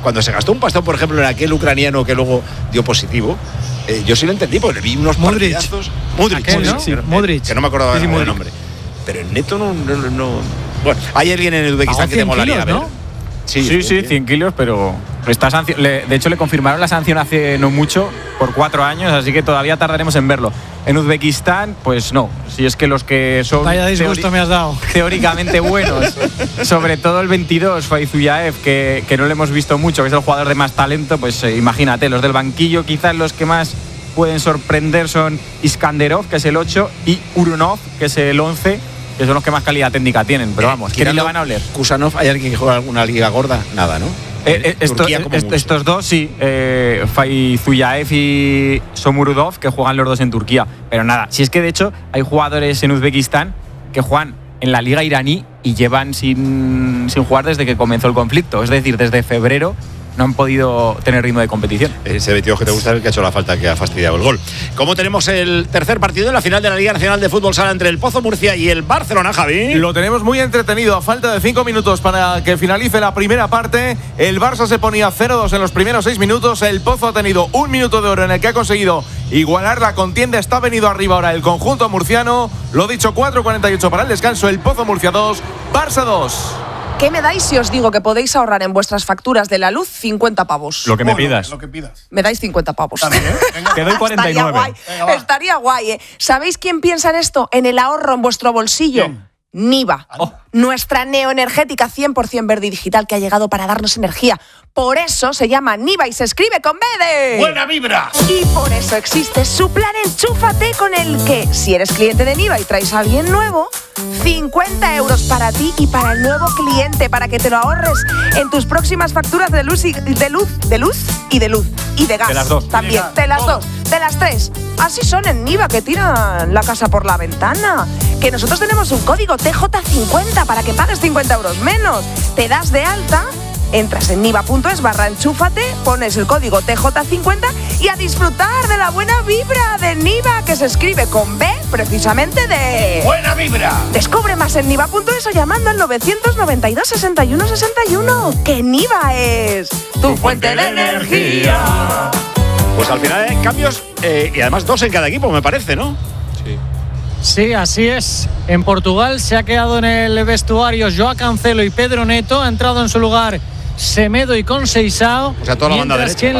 cuando se gastó un pastón, por ejemplo, en aquel ucraniano que luego dio positivo, yo sí lo entendí, porque le vi unos partidazos. Modric, ¿no? sí, Modric. Que no me acordaba del nombre. Pero en Neto no. Bueno, hay alguien en Uzbekistán que te molaría ver. ¿No? Sí, 100 kilos, pero de hecho le confirmaron la sanción hace no mucho, por 4 años, así que todavía tardaremos en verlo. En Uzbekistán, pues no. Si es que los que son vaya disgusto me has dado. Teóricamente buenos, sobre todo el 22, Faizullaev, que no lo hemos visto mucho, que es el jugador de más talento, pues imagínate, los del banquillo quizás los que más pueden sorprender son Iskanderov, que es el 8, y Urunov, que es el 11, que son los que más calidad técnica tienen. Pero vamos, ¿quién le van a oler? Kusanov, ¿hay alguien que juega alguna liga gorda? Nada, ¿no? Estos dos sí, Faizullaev y Somurudov, que juegan los dos en Turquía. Pero nada, si es que de hecho hay jugadores en Uzbekistán que juegan en la liga iraní y llevan sin jugar desde que comenzó el conflicto. Es decir, desde febrero no han podido tener ritmo de competición. Ese 22 que te gusta es el que ha hecho la falta, que ha fastidiado el gol. ¿Cómo tenemos el tercer partido en la final de la Liga Nacional de Fútbol Sala entre el Pozo Murcia y el Barcelona, Javi? Lo tenemos muy entretenido. A falta de 5 minutos para que finalice la primera parte, el Barça se ponía 0-2 en los primeros 6 minutos. El Pozo ha tenido 1 minuto de oro en el que ha conseguido igualar la contienda. Está venido arriba ahora el conjunto murciano. Lo dicho, 4:48 para el descanso. El Pozo Murcia 2, Barça 2. ¿Qué me dais si os digo que podéis ahorrar en vuestras facturas de la luz 50 pavos? Lo que me pidas. Lo que pidas. Me dais 50 pavos. Te doy 49. Estaría guay, ¿eh? ¿Sabéis quién piensa en esto? En el ahorro en vuestro bolsillo. ¿Quién? Niva, nuestra neoenergética 100% verde y digital que ha llegado para darnos energía. Por eso se llama Niva y se escribe con B de... ¡Buena vibra! Y por eso existe su plan Enchúfate, con el que, si eres cliente de Niva y traes a alguien nuevo, 50 euros para ti y para el nuevo cliente, para que te lo ahorres en tus próximas facturas de luz y de luz y de gas. De las dos. También, de las dos, de las tres. Así son en Niva, que tiran la casa por la ventana. Que nosotros tenemos un código TJ50 para que pagues 50 euros menos. Te das de alta, entras en niva.es/enchúfate, pones el código TJ50 y a disfrutar de la buena vibra de Niva, que se escribe con B, precisamente de... ¡Buena vibra! Descubre más en niva.es o llamando al 992 61 61. Que Niva es tu fuente de energía. Pues al final hay cambios y además 2 en cada equipo, me parece, ¿no? Sí, así es. En Portugal se ha quedado en el vestuario Joao Cancelo y Pedro Neto. Ha entrado en su lugar Semedo y Conceição. O sea, toda la banda derecha. Que en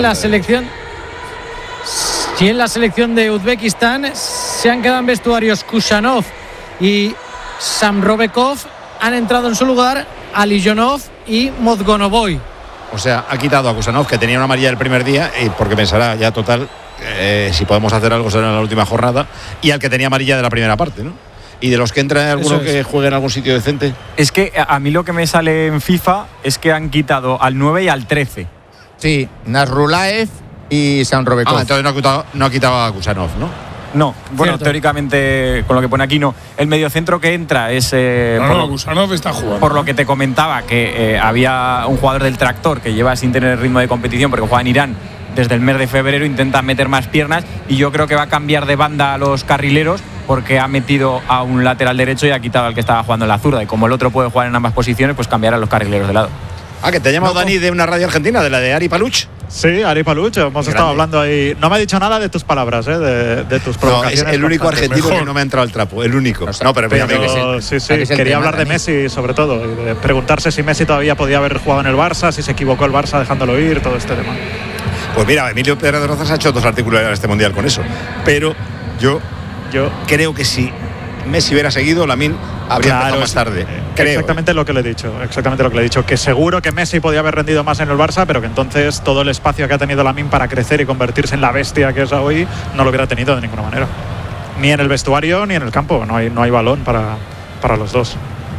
la selección de Uzbekistán se han quedado en vestuarios Kusanov y Samrovekov. Han entrado en su lugar Alijonov y Mozgonovoy. O sea, ha quitado a Kusanov, que tenía una amarilla el primer día, y porque pensará ya total, si podemos hacer algo será en la última jornada, y al que tenía amarilla de la primera parte, ¿no? Y de los que entra, alguno que juegue en algún sitio decente. Es que a mí lo que me sale en FIFA es que han quitado al 9 y al 13. Sí, Nasrulaev y Samrovekov. Entonces no ha quitado a Kusanov, ¿no? No, bueno, Cierto. Teóricamente, con lo que pone aquí, no. El mediocentro que entra es... Kusanov está jugando. Por lo que te comentaba, que había un jugador del Tractor que lleva sin tener ritmo de competición porque juega en Irán desde el mes de febrero, intenta meter más piernas, y yo creo que va a cambiar de banda a los carrileros porque ha metido a un lateral derecho y ha quitado al que estaba jugando en la zurda, y como el otro puede jugar en ambas posiciones, pues cambiará a los carrileros de lado. Que te ha llamado Dani de una radio argentina, de la de Ari Paluch. Sí, Ari Paluch, hemos estado hablando ahí. No me ha dicho nada de tus palabras, de tus provocaciones. No, es el único argentino que no me ha entrado al trapo, el único. Pero sí, quería hablar de Messi sobre todo, y de preguntarse si Messi todavía podía haber jugado en el Barça, si se equivocó el Barça dejándolo ir, todo este tema. Pues mira, Emilio Pérez de Rozas ha hecho 2 artículos en este Mundial con eso. Pero yo creo que si Messi hubiera seguido, Lamine habría empezado más tarde. Exactamente lo que le he dicho. Que seguro que Messi podía haber rendido más en el Barça, pero que entonces todo el espacio que ha tenido Lamine para crecer y convertirse en la bestia que es hoy no lo hubiera tenido de ninguna manera. Ni en el vestuario ni en el campo. No hay balón para los dos.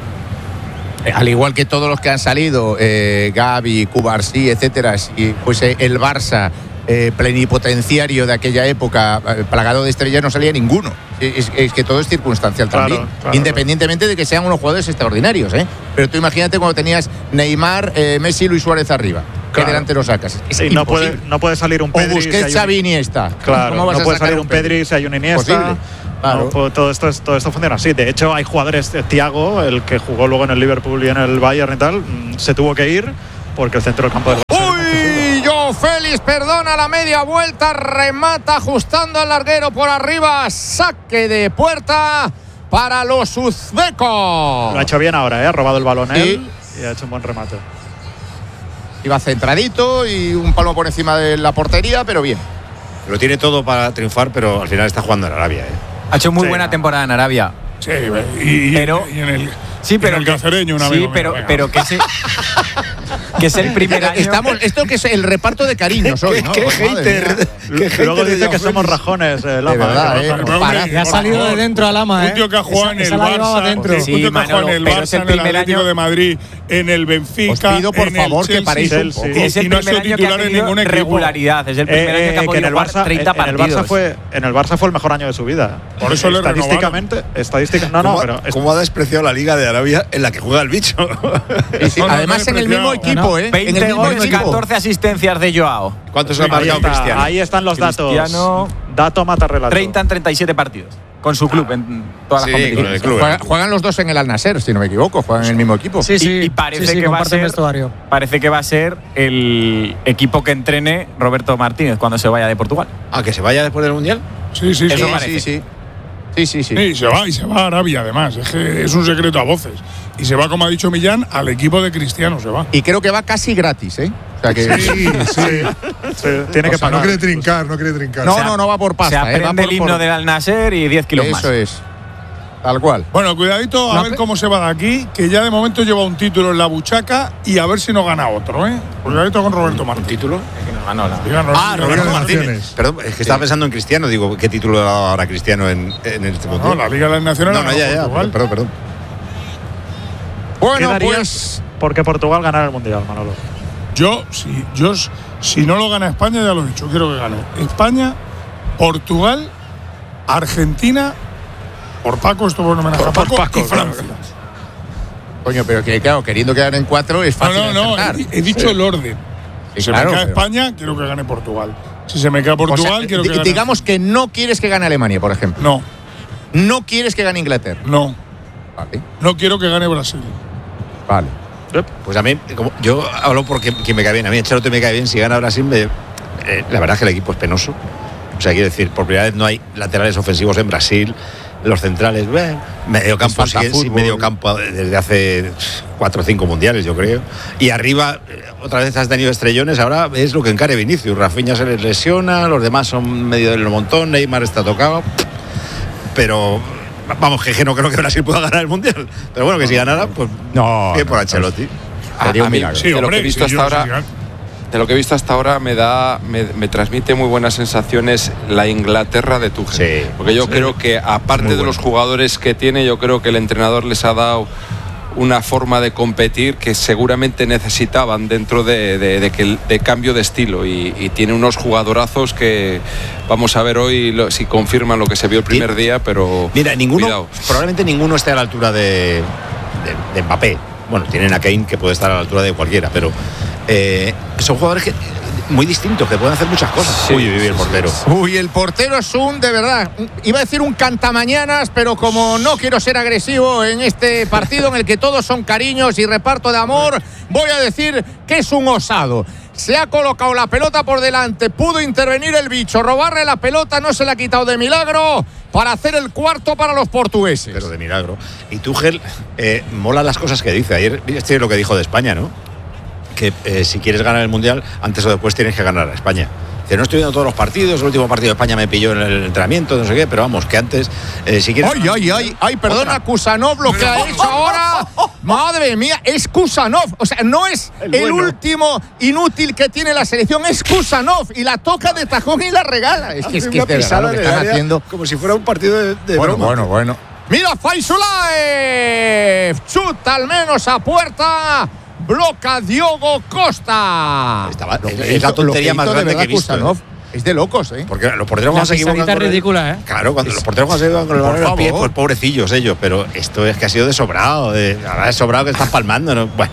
Al igual que todos los que han salido, Gavi, Cubarsí, etcétera, si fuese el Barça plenipotenciario de aquella época, plagado de estrellas, no salía ninguno. Es que todo es circunstancial también, independientemente de que sean unos jugadores extraordinarios, ¿eh? Pero tú imagínate cuando tenías Neymar, Messi, Luis Suárez arriba. ¿Qué delantero sacas? Es no puede salir un Pedri. O Busquets, si Xavi, Iniesta. Claro, no puede salir un Pedri si hay un Iniesta. Claro. No, todo esto funciona así. De hecho, hay jugadores, Thiago, el que jugó luego en el Liverpool y en el Bayern y tal, se tuvo que ir porque el centro del campo del Barça Gratis, perdona la media vuelta, remata ajustando al larguero por arriba, saque de puerta para los uzbecos. Lo ha hecho bien ahora, ha robado el balón él y ha hecho un buen remate. Iba centradito y un palmo por encima de la portería, pero bien. Lo tiene todo para triunfar, pero al final está jugando en Arabia. Ha hecho muy buena temporada en Arabia. Sí, y en el cacereño una vez. Sí, pero que es el primer año. Esto que es el reparto de cariños hoy, ¿no? Qué hater. Luego dice que somos rajones, Lama. De verdad, Ya ha salido de dentro a Lama, Un tío que ha jugado en el Barça. un tío que ha jugado en el Barça, en el Atlético de Madrid, en el Benfica. Os pido, por favor, que paréis un poco. Es el primer año que ha tenido regularidad. Es el primer año que ha podido jugar 30 partidos. En el Barça fue el mejor año de su vida. Por eso le renovaron. ¿Cómo ha despreciado la Liga de Arabia en la que juega el bicho? Además, en el mismo equipo, 20 goles, 14 asistencias de Joao. ¿Cuántos ha marcado Cristiano? Ahí están los datos. Cristiano, Dato mata relato. 30 en 37 partidos. Con su club en todas las competiciones. Con el club. Juegan los dos en el Al Nassr, si no me equivoco. Juegan en el mismo equipo. Y parece que va a ser el equipo que entrene Roberto Martínez cuando se vaya de Portugal. ¿Que se vaya después del Mundial? Sí. Sí. Y se va a Arabia, además. Es que es un secreto a voces. Y se va, como ha dicho Millán, al equipo de Cristiano se va. Y creo que va casi gratis, ¿eh? O sea que tiene que pagar. No quiere trincar. No va por pasta. Se aprende el himno del Al Nassr y 10 kilos más. Eso es. Tal cual. Bueno, cuidadito a ver cómo se va de aquí, que ya de momento lleva un título en la buchaca y a ver si no gana otro, ¿eh? Cuidadito con Roberto Martínez. ¿Un título? Roberto Martínez. Perdón, es que estaba pensando en Cristiano. Digo, ¿qué título ha dado ahora Cristiano en este Mundial? No, la Liga de las Naciones. Perdón. Bueno, pues porque Portugal ganara el Mundial, Manolo. Si no lo gana España, ya lo he dicho, quiero que gane España, Portugal, Argentina, por Paco, esto por homenaje a Paco, y Francia. Coño, pero que claro, queriendo quedar en 4 es fácil. No, he dicho el orden. Si se me cae España, quiero que gane Portugal. Si se me cae Portugal, quiero que gane. Digamos que no quieres que gane Alemania, por ejemplo. No. No quieres que gane Inglaterra. No. Vale. No quiero que gane Brasil. Vale. Pues a mí, yo hablo porque me cae bien. A mí Ancelotti me cae bien. Si gana Brasil, la verdad es que el equipo es penoso. O sea, quiero decir, por primera vez no hay laterales ofensivos en Brasil. Los centrales, medio campo siguen sin medio campo desde hace 4 o 5 mundiales, yo creo. Y arriba, otra vez has tenido estrellones. Ahora es lo que encare Vinicius. Rafinha se les lesiona, los demás son medio del montón. Neymar está tocado. Pero vamos, que no creo que Brasil pueda ganar el Mundial. Pero bueno, que si ganara, pues bien por Ancelotti. Sería un milagro. Sí, de lo que he visto hasta ahora, de lo que he visto hasta ahora me transmite muy buenas sensaciones la Inglaterra de Tuchel. Sí, porque yo creo que aparte de los jugadores que tiene, yo creo que el entrenador les ha dado una forma de competir que seguramente necesitaban dentro de cambio de estilo y tiene unos jugadorazos que vamos a ver hoy si confirman lo que se vio el primer día, pero mira, probablemente ninguno esté a la altura de Mbappé. Bueno, tienen a Kane que puede estar a la altura de cualquiera, pero son jugadores muy distintos, que pueden hacer muchas cosas. El portero. El portero es de verdad, iba a decir un cantamañanas, pero como no quiero ser agresivo en este partido en el que todos son cariños y reparto de amor, voy a decir que es un osado. Se ha colocado la pelota por delante, pudo intervenir el bicho, robarle la pelota, no se la ha quitado de milagro para hacer el cuarto para los portugueses. Pero de milagro. Y Tuchel mola las cosas que dice. Ayer es lo que dijo de España, ¿no? Que si quieres ganar el Mundial, antes o después tienes que ganar a España. Dice, no estoy viendo todos los partidos, el último partido de España me pilló en el entrenamiento, no sé qué, pero vamos, que antes, si quieres... ¡Ay, perdona, Kusanov, lo que ha hecho ahora! ¡Madre mía, es Kusanov! O sea, no es el último inútil que tiene la selección, es Kusanov, y la toca de tajón y la regala. Es que es de verdad lo que están haciendo. Como si fuera un partido de broma. Bueno. ¡Mira, Faisulaev! Chuta al menos a puerta. Bloca Diogo Costa. Es la tontería más grande que he visto. Kusanov. Es de locos, ¿eh? Porque los porteros cuando se equivocan. Es ridícula, ¿eh? Claro, cuando los porteros cuando se equivocan con el balón en los pies, pues pobrecillos ellos. Pero esto es que ha sido de sobrado. Ahora es sobrado que están palmando, ¿no? Bueno.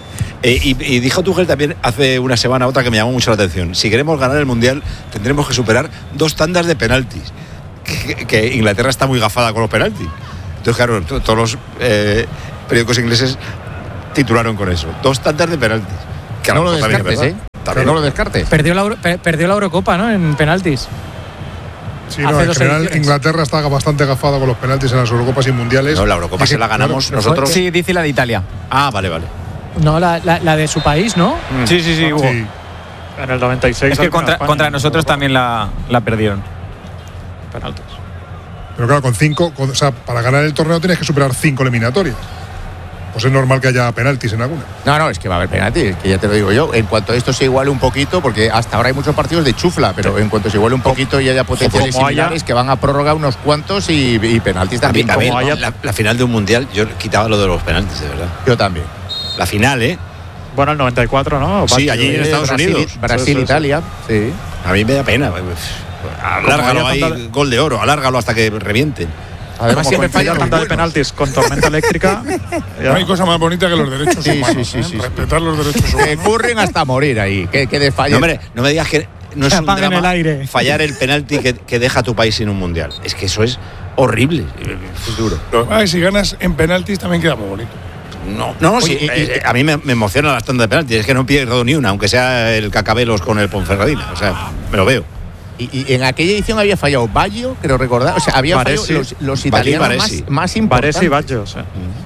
Y dijo Tuchel también hace una semana otra que me llamó mucho la atención. Si queremos ganar el Mundial, tendremos que superar 2 tandas de penaltis. Que Inglaterra está muy gafada con los penaltis. Entonces, claro, todos los periódicos ingleses titularon con eso. 2 tandas de penaltis. Que no lo descartes, ¿eh? Pero no lo descartes. Perdió la Eurocopa, ¿no? En penaltis. Sí, no, en general Inglaterra está bastante agafada con los penaltis en las Eurocopas y mundiales. No, la Eurocopa se la ganamos nosotros. Sí, dice la de Italia. Ah, vale. No, la de su país, ¿no? Sí, Hugo. Sí. En el 96. Es que contra nosotros también la perdieron. Penaltis. Pero claro, con 5, o sea, para ganar el torneo tienes que superar 5 eliminatorias. Pues es normal que haya penaltis en alguna. No, es que va a haber penaltis, que ya te lo digo yo. En cuanto a esto se iguale un poquito, porque hasta ahora hay muchos partidos de chufla, pero en cuanto se iguale un poquito y haya potenciales similares, que van a prórroga unos cuantos y penaltis también. La final de un mundial, yo quitaba lo de los penaltis, de verdad. Yo también. La final, ¿eh? Bueno, el 94, ¿no? Sí, allí en Estados Unidos. Brasil, Italia. Sí. A mí me da pena. Alárgalo ahí, gol de oro, alárgalo hasta que reviente. Además, siempre falla tanda de penaltis con tormenta eléctrica. No hay cosa más bonita que los derechos humanos. Sí. Respetar los derechos humanos. Que ocurren hasta morir ahí. Que desfallen. No, hombre, no me digas que no es un drama el aire. fallar el penalti que deja a tu país sin un mundial. Es que eso es horrible. Es duro. Si ganas en penaltis también queda muy bonito. No, sí, a mí me emociona las tandas de penaltis. Es que no pierdo ni una, aunque sea el Cacabelos con el Ponferradina. O sea, me lo veo. Y en aquella edición había fallado Baggio, creo recordar. O sea, había Baresi. fallado los italianos más importantes. Baresi y Baggio, sí.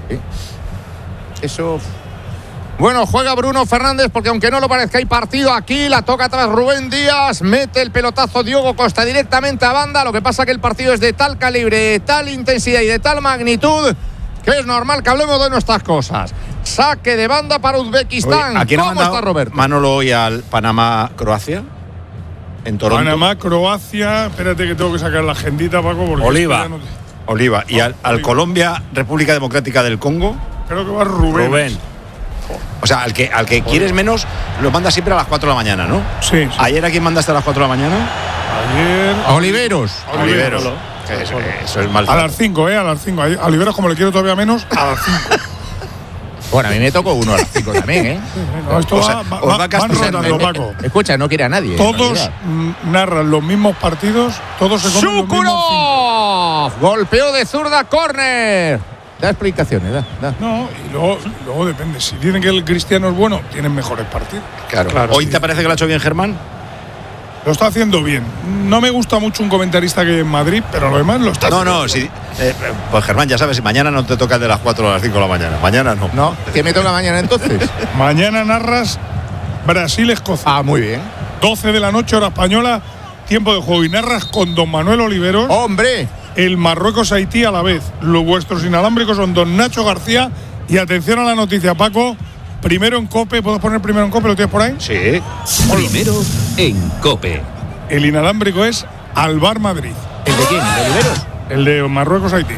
Eso. Bueno, juega Bruno Fernández porque aunque no lo parezca hay partido aquí, la toca tras Rubén Díaz, mete el pelotazo Diogo Costa directamente a banda, lo que pasa que el partido es de tal calibre, de tal intensidad y de tal magnitud que es normal que hablemos de nuestras cosas. Saque de banda para Uzbekistán. ¿A quién ha mandado está Roberto? Manolo hoy al Panamá-Croacia? En Toronto. Panamá, Croacia, espérate que tengo que sacar la agendita, Paco, porque Oliva. no Oliva. Y al Colombia, República Democrática del Congo. creo que va Rubén. O sea, al que quieres menos, lo mandas siempre a las 4 de la mañana, ¿no? Sí. ¿Ayer a quién mandaste a las 4 de la mañana? Ayer. A Oliveros. Eso es mal. A las 5, a las 5. A Oliveros, como le quiero todavía menos, a las 5. Bueno, a mí me tocó uno a las 5 también, ¿eh? No, esto van rotando, Paco. Escucha, no quiere a nadie. Todos narran los mismos partidos, todos se comen los mismos 5. Golpeo de zurda, córner. Da explicaciones, da. No, y luego depende. Si dicen que el Cristiano es bueno, tienen mejores partidos. Claro. ¿Hoy te parece que lo ha hecho bien Germán? Lo está haciendo bien. No me gusta mucho un comentarista que en Madrid, pero lo demás lo está haciendo. No, sí. Pues Germán, ya sabes, mañana no te toca el de las 4 a las 5 de la mañana. Mañana no. ¿No? ¿Qué me toca mañana entonces? Mañana narras Brasil-Escocia. Ah, muy bien. 12 de la noche, hora española, tiempo de juego. Y narras con don Manuel Oliveros. ¡Hombre! El Marruecos-Haití a la vez. Vuestros inalámbricos son don Nacho García. Y atención a la noticia, Paco. Primero en COPE. ¿Puedes poner primero en COPE? ¿Lo tienes por ahí? Sí. Primero en COPE. El inalámbrico es Alvar Madrid. ¿El de quién? ¿El de Oliveros? El de Marruecos-Haití.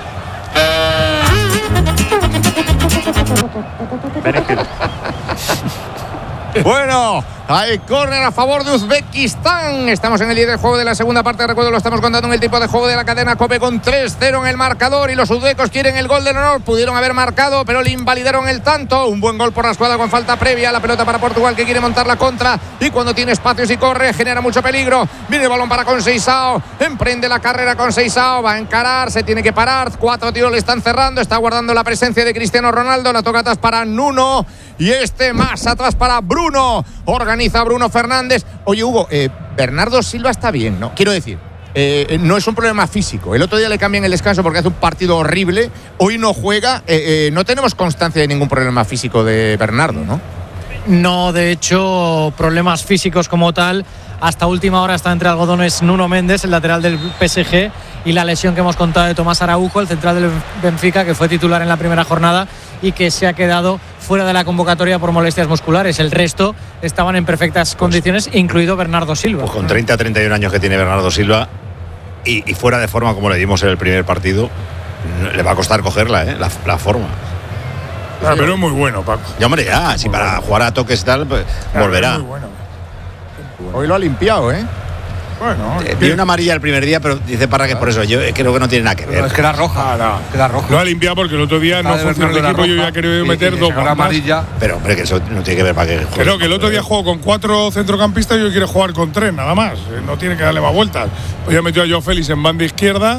Bueno, hay córner a favor de Uzbekistán. Estamos en el 10 del juego de la segunda parte. Recuerdo, lo estamos contando en el tipo de juego de la cadena COPE con 3-0 en el marcador. Y los uzbecos quieren el gol del honor. Pudieron haber marcado, pero le invalidaron el tanto. Un buen gol por la escuadra con falta previa. La pelota para Portugal, que quiere montar la contra. Y cuando tiene espacios y corre, genera mucho peligro. Viene el balón para Conceição. Emprende la carrera Conceição. Va a encarar, se tiene que parar. 4 tiros le están cerrando. Está guardando la presencia de Cristiano Ronaldo. La toca atrás para Nuno. Y más atrás para Bruno. Organiza Bruno Fernández. Oye, Hugo, Bernardo Silva está bien, ¿no? Quiero decir, no es un problema físico. El otro día le cambian el descanso porque hace un partido horrible. Hoy no juega. No tenemos constancia de ningún problema físico de Bernardo, ¿no? No, de hecho, problemas físicos como tal. Hasta última hora está entre algodones Nuno Méndez, el lateral del PSG, y la lesión que hemos contado de Tomás Araujo, el central del Benfica, que fue titular en la primera jornada y que se ha quedado fuera de la convocatoria por molestias musculares. El resto estaban en perfectas condiciones, incluido Bernardo Silva. Pues con 30-31 años que tiene Bernardo Silva y fuera de forma como le dimos en el primer partido, le va a costar cogerla, la forma. Claro, pero es muy bueno, Paco. Ya, hombre, si para jugar a toques y tal, pues, volverá. Es muy bueno. Hoy lo ha limpiado, ¿eh? Bueno, vi una amarilla el primer día, pero dice Parra que por eso. Yo creo que no tiene nada que ver. Pero es que era roja. Era roja. Lo ha limpiado porque el otro día no funcionó el equipo y yo ya quería meter dos más. amarilla. Pero, hombre, que eso no tiene que ver para que juegue. Creo que el otro día jugó con 4 centrocampistas y hoy quiere jugar con 3, nada más. No tiene que darle más vueltas. Hoy ya metió a Joao Félix en banda izquierda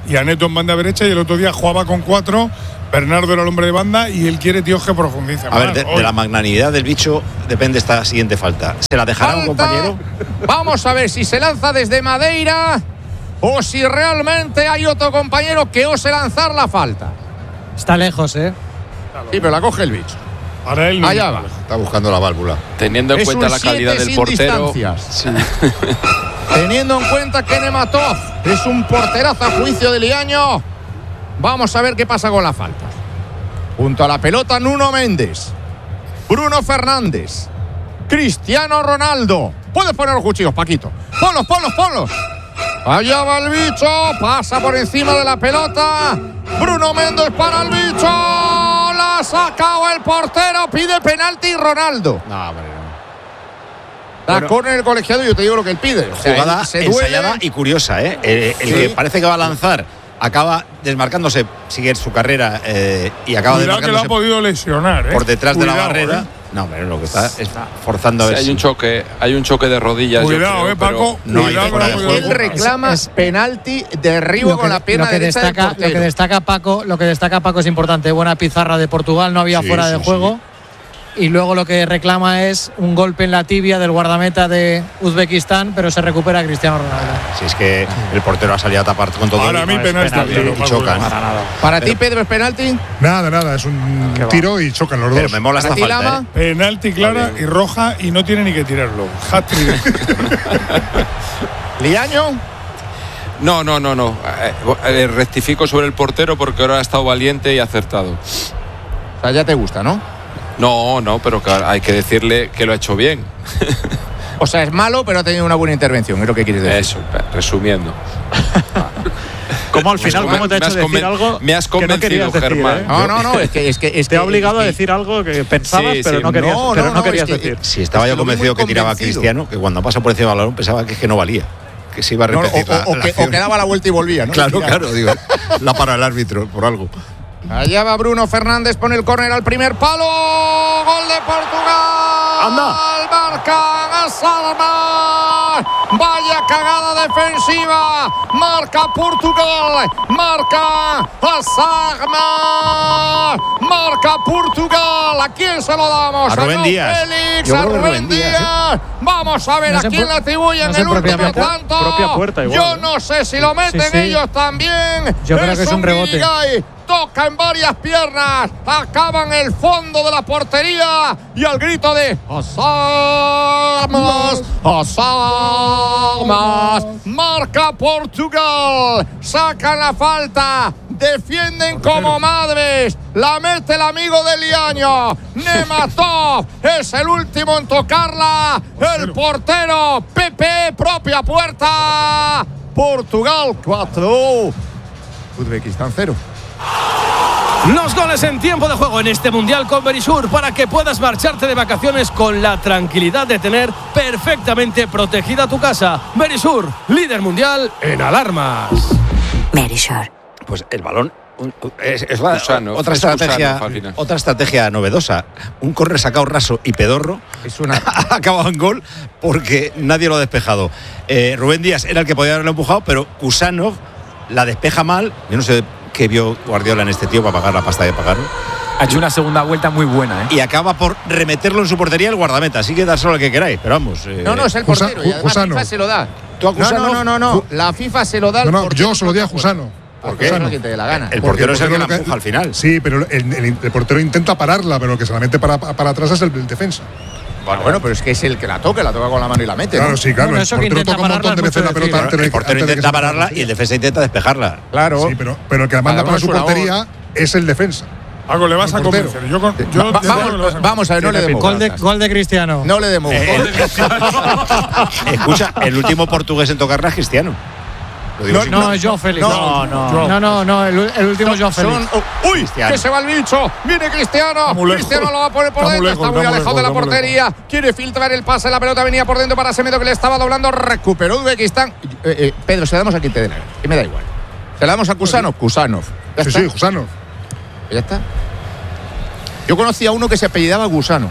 y a Neto en banda derecha, y el otro día jugaba con 4, Bernardo era el hombre de banda y él quiere, tíos, que profundice. A ver, de la magnanimidad del bicho depende esta siguiente falta. ¿Se la dejará un compañero? Vamos a ver si se lanza desde Madeira o si realmente hay otro compañero que ose lanzar la falta. Está lejos, Sí, pero la coge el bicho. Para él no. Allá va. Está buscando la válvula. Teniendo en cuenta la calidad del portero. Sí. Teniendo en cuenta que Nematov es un porterazo a juicio de Liaño. Vamos a ver qué pasa con la falta. Junto a la pelota, Nuno Méndez, Bruno Fernández, Cristiano Ronaldo. Puedes poner los cuchillos, Paquito. Ponlos. Allá va el bicho. Pasa por encima de la pelota. Bruno Méndez para el bicho. La ha sacado el portero. Pide penalti Ronaldo. No, hombre, no. La córner el colegiado, yo te digo lo que él pide. O sea, jugada se duele. ensayada y curiosa, ¿eh? El que parece que va a lanzar acaba desmarcándose, sigue su carrera y acaba Cuidado que lo ha desmarcándose podido lesionar, por detrás de la Cuidado, barrera. No, hombre, lo que está es forzando a ver. Hay un choque de rodillas. Cuidado, yo creo, Paco. no hay Cuidado, fuera de juego. Él reclama penalti, derribo con la pierna derecha del portero. Lo que destaca Paco es importante. Buena pizarra de Portugal, no había fuera de juego. Y luego lo que reclama es un golpe en la tibia del guardameta de Uzbekistán, pero se recupera Cristiano Ronaldo. Si es que el portero ha salido a tapar con todo. Para mí penalti. Y chocan. Para ti, Pedro, ¿es penalti? Nada, es un tiro y chocan los Pero dos. me mola esta falta, Lama? Penalti clara y roja y no tiene ni que tirarlo. Hat-trick. ¿Liaño? No. Rectifico sobre el portero porque ahora ha estado valiente y acertado. O sea, ya te gusta, ¿no? No, pero hay que decirle que lo ha hecho bien. O sea, es malo, pero ha tenido una buena intervención, es lo que quieres decir. Eso, resumiendo. Como al final, ¿cómo te ha hecho decir algo? Me has que no convencido, querías decir, Germán. No, es que te ha obligado a decir algo que pensabas, pero no querías decir. Si estaba yo convencido que tiraba a Cristiano, que cuando pasa por encima del balón pensaba que es que no valía, que se iba a repetir o que daba la vuelta y volvía, ¿no? Claro, digo, la para el árbitro por algo. Allá va Bruno Fernández, pone el córner al primer palo. Gol de Portugal. ¡Anda! Marca Las Almas. Vaya cagada defensiva. Marca Portugal. Marca Las Almas. Marca Portugal. ¿A quién se lo damos? A Rubén Díaz. Félix, Yo a creo que Rubén Díaz. Vamos a ver No a sé quién por- le atribuyen no sé el por último propia tanto. propia puerta igual, Yo ¿eh? no sé si lo meten Sí. ellos también. Yo creo que es un rebote. Birigay. Toca en varias piernas, acaba en el fondo de la portería y al grito de Asarmas, marca Portugal, sacan la falta, defienden como madres, la mete el amigo de Liaño, Nematov es el último en tocarla, el portero Pepe, propia puerta, Portugal 4, Uzbekistán 0. Los goles en tiempo de juego en este Mundial con Verisur para que puedas marcharte de vacaciones con la tranquilidad de tener perfectamente protegida tu casa. Verisur, líder mundial en alarmas. Verisur. Pues el balón es otra estrategia novedosa. Un córner sacado raso y pedorro ha acabado en gol porque nadie lo ha despejado. Rubén Díaz era el que podía haberlo empujado, pero Kusanov la despeja mal. Yo no sé qué vio Guardiola en este tío para pagar la pasta de pagarlo. Ha hecho una segunda vuelta muy buena, ¿eh? Y acaba por remeterlo en su portería el guardameta. Así que dárselo al que queráis, pero vamos. No, es el portero. Y además FIFA se lo da. ¿Tú a Kusanov? No. La FIFA se lo da al portero. Yo se lo di a Jusano. ¿Por qué? Quien te dé la gana. El portero es el que la lo empuja al final. Sí, pero el portero intenta pararla, pero el que se la mete para atrás es el defensa. Bueno, pero es que es el que la toca con la mano y la mete. Claro, ¿no? sí, claro. Bueno, El eso que portero intenta toca un montón de pararla veces la es mucho pelota decir. antes de El portero antes de que intenta se pararla pase. y el defensa intenta despejarla. Claro. Sí, pero el que la manda Cada para uno su su labor. portería es el defensa. Paco, le vas a El portero. convencer. Vamos a ver, no le demos Gol de Cristiano. No le demos. Escucha, el último portugués en tocarla es Cristiano. Lo digo sin- No, es Joao Félix. No, el último es Joao Félix. ¡Uy! Cristiano. Que se va el bicho. Viene Cristiano. muy lejos. Cristiano lo va a poner por Está muy dentro. lejos, Está muy está muy alejado de la lejos, está muy portería. Quiere filtrar el pase. La pelota venía por dentro para Semedo, que le estaba doblando. Recuperó Uzbekistán. Pedro, se la damos a quien te dé la gana. Que me da igual. Se la damos a Kusanov. ¿Ya Sí, está? sí, Jusano. Ya está. Yo conocí a uno que se apellidaba Gusano.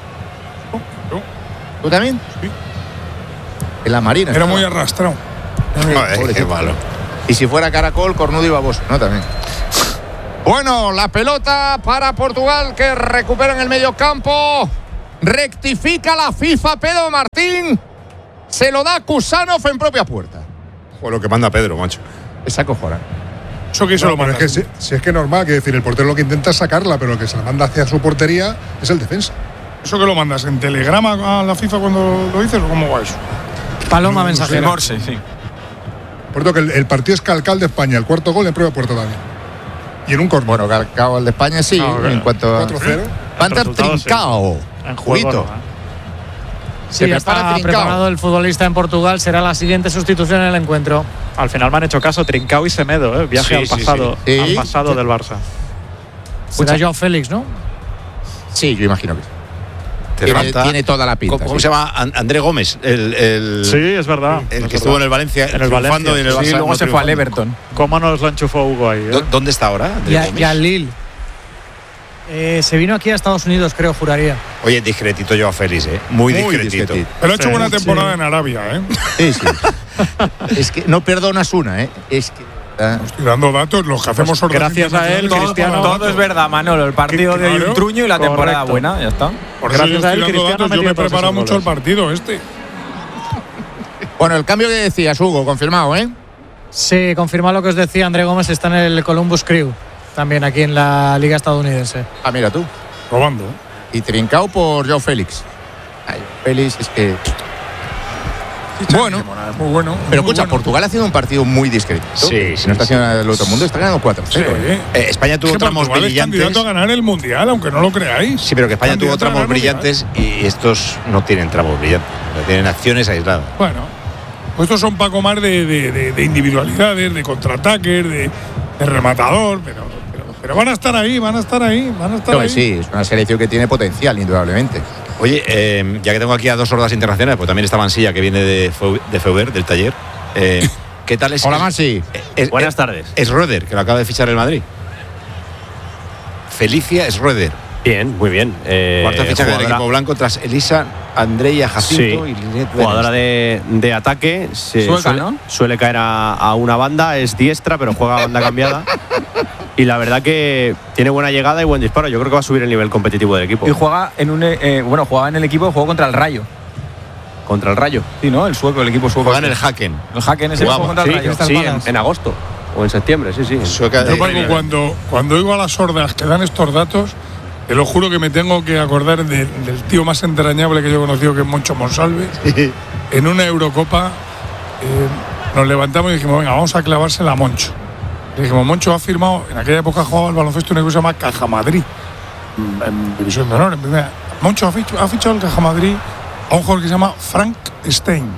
¿Tú también? Sí. En la Marina. Era estaba. muy arrastrado. Joder, qué malo. Y si fuera caracol, cornudo y baboso, ¿no? También. Bueno, la pelota para Portugal, que recupera en el medio campo. Rectifica la FIFA, Pedro Martín. Se lo da Kusanov en propia puerta. O lo que manda Pedro, macho. Es acojonante. Eso que se lo manda. Es que si es que es normal, que decir, el portero lo que intenta es sacarla, pero el que se la manda hacia su portería es el defensa. ¿Eso que lo mandas en telegrama a la FIFA cuando lo dices o cómo va eso? Paloma mensajera. Morse, sí. Por cierto, que el partido es Calcal de España, el cuarto gol en propia puerta también. Y en un córner. Bueno, Calcao el de España sí, en cuanto a 4-0. Panta Trincao. En juego. Sí, ya está preparado el futbolista en Portugal. Será la siguiente sustitución en el encuentro. Al final me han hecho caso Trincao y Semedo, viaje al pasado, al pasado del Barça. Será Joao Félix, ¿no? Sí, yo imagino que sí. Tiene toda la pinta. ¿Cómo se llama? André Gómez. Sí, es verdad. El que estuvo en el Valencia. En el Valencia. Y en el Barça, sí, luego se fue al Everton. ¿Cómo nos lo enchufó Hugo ahí? ¿Dónde está ahora? Y al Lille. Se vino aquí a Estados Unidos, creo, juraría. Oye, discretito Joao Félix, muy discretito. Pero ha hecho buena temporada en Arabia, Sí, sí. Es que no perdonas una, Es que estoy dando datos, los que hacemos gracias a él, Cristiano. Todo es verdad, Manolo. El partido de un truño y la temporada buena, ya está. Por gracias a él, Cristiano. Yo me he preparado mucho el partido Bueno, el cambio que decías, Hugo, confirmado, Sí, confirma lo que os decía. André Gómez está en el Columbus Crew, también aquí en la Liga Estadounidense. Ah, mira tú. Robando. Y Trincao por Joao Félix. Félix es que… Bueno, muy bueno. Pero escucha, Portugal ha sido un partido muy discreto. Sí, no está haciendo el otro mundo, está ganando 4-0. Sí. España tuvo tramos brillantes. Es candidato a ganar el Mundial, aunque no lo creáis. Sí, pero que España tuvo tramos brillantes y estos no tienen tramos brillantes. Tienen acciones aisladas. Bueno, pues estos son Paco Mar de individualidades, de contraataques, de rematador, pero van a estar ahí. Sí, es una selección que tiene potencial, indudablemente. Oye, ya que tengo aquí a dos sordas internacionales, pues también está Mansilla, que viene de Feuber, del taller. ¿Qué tal es? Hola, Mansi. Buenas tardes. Es Schroeder, que lo acaba de fichar el Madrid. Felicia Schroeder. Bien, muy bien. Cuarto fichaje del equipo blanco tras Elisa, Andreia Jacinto y Linet. Jugadora de ataque. Suele caer a una banda, es diestra, pero juega a banda cambiada. Y la verdad que tiene buena llegada y buen disparo. Yo creo que va a subir el nivel competitivo del equipo. Y juega jugaba en el equipo que jugó contra el Rayo. ¿Contra el Rayo? Sí, ¿no? El equipo sueco. Juega en el Hacken. El Hacken es el juego contra el Rayo. Sí, en agosto. O en septiembre, sí. Yo, Paco, cuando oigo a las sordas que dan estos datos, te lo juro que me tengo que acordar del tío más entrañable que yo he conocido, que es Moncho Monsalve. En una Eurocopa nos levantamos y dijimos, venga, vamos a clavársela a Moncho. Le dijimos, Moncho ha firmado, en aquella época jugaba al baloncesto un equipo que se llama Caja Madrid, en división de honor, en primera. Moncho ha fichado el Caja Madrid a un jugador que se llama Frank Stein.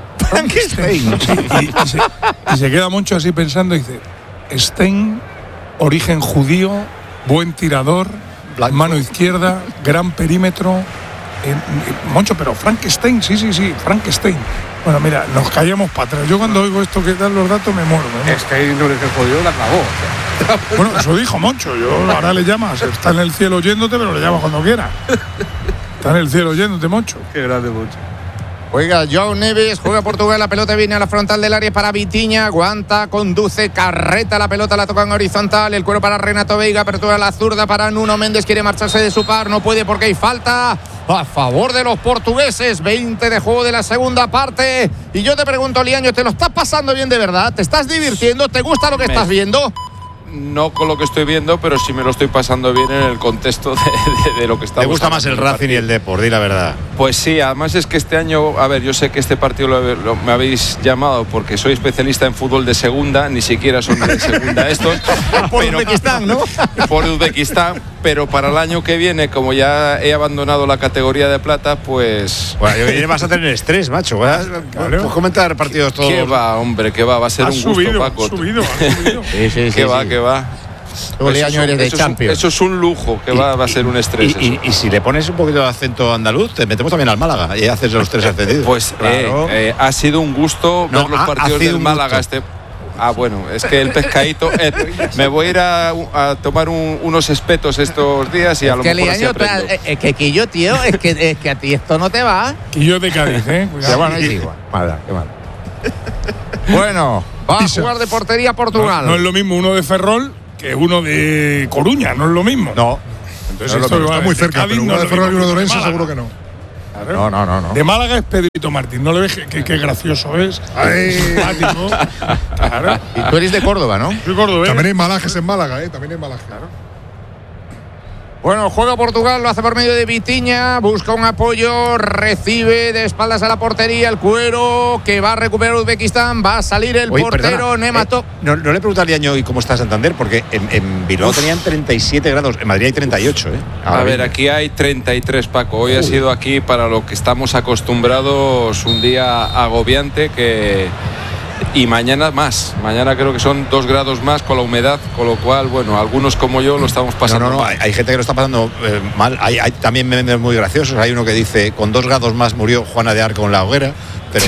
Y se queda Moncho así pensando y dice, Stein, origen judío, buen tirador, mano izquierda, gran perímetro. Moncho, pero Frankenstein, sí, Frankenstein. Bueno, mira, nos callamos para atrás. Yo cuando oigo esto que dan los datos me muero. Es que ahí no le jodió, la clavó. Bueno, eso dijo Moncho. Yo ahora le llamas. Está en el cielo oyéndote, pero le llamas cuando quiera. Está en el cielo oyéndote, Moncho. Qué grande, Moncho. Oiga, Joao Neves, juega Portugal, la pelota viene a la frontal del área para Vitinha, aguanta, conduce, carreta, la pelota la toca en horizontal, el cuero para Renato Veiga, apertura a la zurda para Nuno Méndez, quiere marcharse de su par, no puede porque hay falta a favor de los portugueses, 20 de juego de la segunda parte, y yo te pregunto, Liaño, ¿te lo estás pasando bien de verdad? ¿Te estás divirtiendo? ¿Te gusta lo que estás viendo? No con lo que estoy viendo, pero sí me lo estoy pasando bien en el contexto de lo que estamos. ¿Te gusta más el Racing y el Depor? Di la verdad. Pues sí, además es que este año, a ver, yo sé que este partido me habéis llamado porque soy especialista en fútbol de segunda, ni siquiera son de segunda estos. Por Uzbekistán, ¿no? Por Uzbekistán, pero para el año que viene, como ya he abandonado la categoría de plata, pues… Bueno, vas a tener estrés, macho. Puedes comentar partidos todos. ¿Qué va, hombre? ¿Qué va? Va a ser un gusto, Paco. Ha subido. Sí. ¿Qué va? Eso es un lujo, que va a ser un estrés. Y si le pones un poquito de acento andaluz, te metemos también al Málaga y haces los tres ascendidos. Pues claro. Ha sido un gusto ver los partidos del Málaga. Bueno, es que el pescadito… me voy a ir a tomar unos espetos estos días y a lo mejor así aprendo. Que Quillo, tío, es que a ti esto no te va. Quillo de Cádiz, Cuidado. Bueno, es igual. Qué mal. Bueno, va Pisa. a jugar de portería Portugal. No es lo mismo uno de Ferrol que uno de Coruña, no es lo mismo. No. Entonces No, esto está muy cerca, Cádiz pero uno no de es lo Ferrol y mismo uno de que Orense Málaga. seguro que no. No. De Málaga es Pedrito Martín. ¿No le ves qué gracioso es? Simpático. Claro. Y tú eres de Córdoba, ¿no? Soy cordobés. También hay malajes en Málaga, también hay malajes. Bueno, juega Portugal, lo hace por medio de Vitinha, busca un apoyo, recibe de espaldas a la portería el Cuero, que va a recuperar Uzbekistán, va a salir el Oye, portero perdona, Nematov. no le preguntaría Año y cómo está Santander, porque en Bilbao tenían 37 grados, en Madrid hay 38. A ver, aquí hay 33, Paco. Hoy ha sido aquí, para lo que estamos acostumbrados, un día agobiante y mañana más. Mañana creo que son 2 grados más con la humedad, con lo cual, bueno, algunos como yo lo estamos pasando No, mal. hay gente que lo está pasando mal. Hay también memes muy graciosos. Hay uno que dice, con 2 grados más murió Juana de Arco en la hoguera. Pero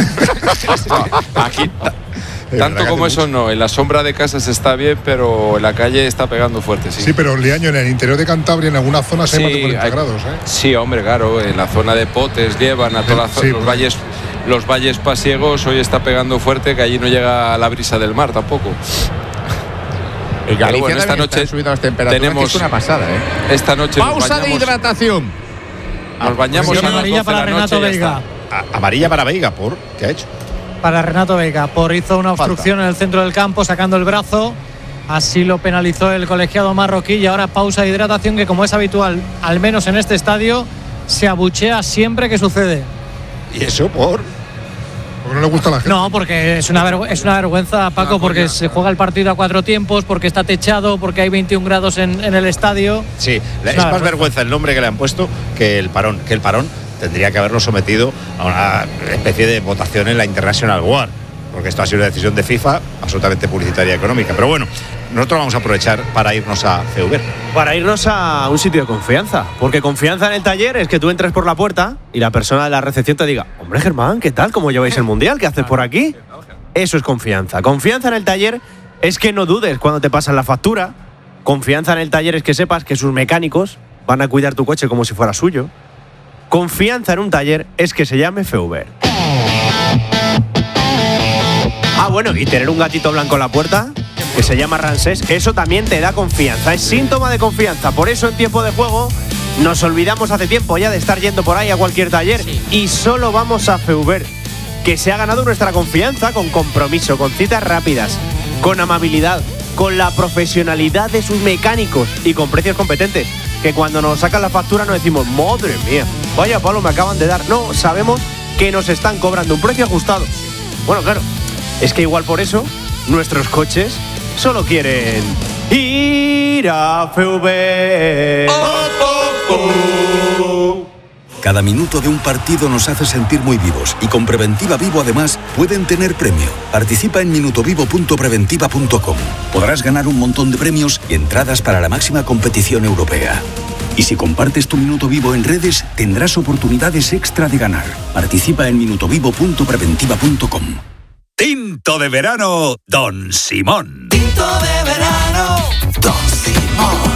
Aquí tanto como eso no, en la sombra de casas está bien, pero en la calle está pegando fuerte, sí. Sí, pero Leaño, en el interior de Cantabria, en algunas zonas hay más de 40 hay- grados. Sí, hombre, claro, en la zona de Potes llevan a toda la zona, Sí, los valles pasiegos, hoy está pegando fuerte, que allí no llega la brisa del mar tampoco. En Pero Galicia bueno, esta también están noche subiendo las temperaturas, tenemos que es una pasada, Esta noche Pausa de hidratación. nos bañamos a las amarilla 12 de para la noche Renato y ya Veiga. está. amarilla para Veiga, ¿por qué ha hecho? Para Renato Veiga. Hizo una obstrucción en el centro del campo, sacando el brazo. Así lo penalizó el colegiado marroquí. Y ahora pausa de hidratación, que como es habitual, al menos en este estadio, se abuchea siempre que sucede. ¿Y eso por? Porque no le gusta a la gente. No, porque es una vergüenza, Paco, porque se juega el partido a 4 tiempos, porque está techado, porque hay 21 grados en el estadio. Sí, es una más vergüenza el nombre que le han puesto que el parón. Que el parón tendría que haberlo sometido a una especie de votación en la International War, porque esto ha sido una decisión de FIFA absolutamente publicitaria y económica. Pero bueno, nosotros vamos a aprovechar para irnos a Feuber. Para irnos a un sitio de confianza. Porque confianza en el taller es que tú entres por la puerta y la persona de la recepción te diga: hombre, Germán, ¿qué tal? ¿Cómo lleváis el mundial? ¿Qué haces por aquí? Eso es confianza. Confianza en el taller es que no dudes cuando te pasan la factura. Confianza en el taller es que sepas que sus mecánicos van a cuidar tu coche como si fuera suyo. Confianza en un taller es que se llame Feuber. Ah, bueno, y tener un gatito blanco en la puerta, que se llama Ramsés, eso también te da confianza, es síntoma de confianza. Por eso en tiempo de juego nos olvidamos hace tiempo ya de estar yendo por ahí a cualquier taller y solo vamos a Feuber, que se ha ganado nuestra confianza con compromiso, con citas rápidas, con amabilidad, con la profesionalidad de sus mecánicos y con precios competentes. Que cuando nos sacan la factura no decimos: madre mía, vaya palo me acaban de dar. No, sabemos que nos están cobrando un precio ajustado. Bueno, claro, es que igual por eso nuestros coches solo quieren ir a Feuber. Cada minuto de un partido nos hace sentir muy vivos y con Preventiva Vivo además pueden tener premio. Participa en minutovivo.preventiva.com. Podrás ganar un montón de premios y entradas para la máxima competición europea. Y si compartes tu minuto vivo en redes, tendrás oportunidades extra de ganar. Participa en minutovivo.preventiva.com. Tinto de verano, Don Simón. Tinto de verano, Don Simón.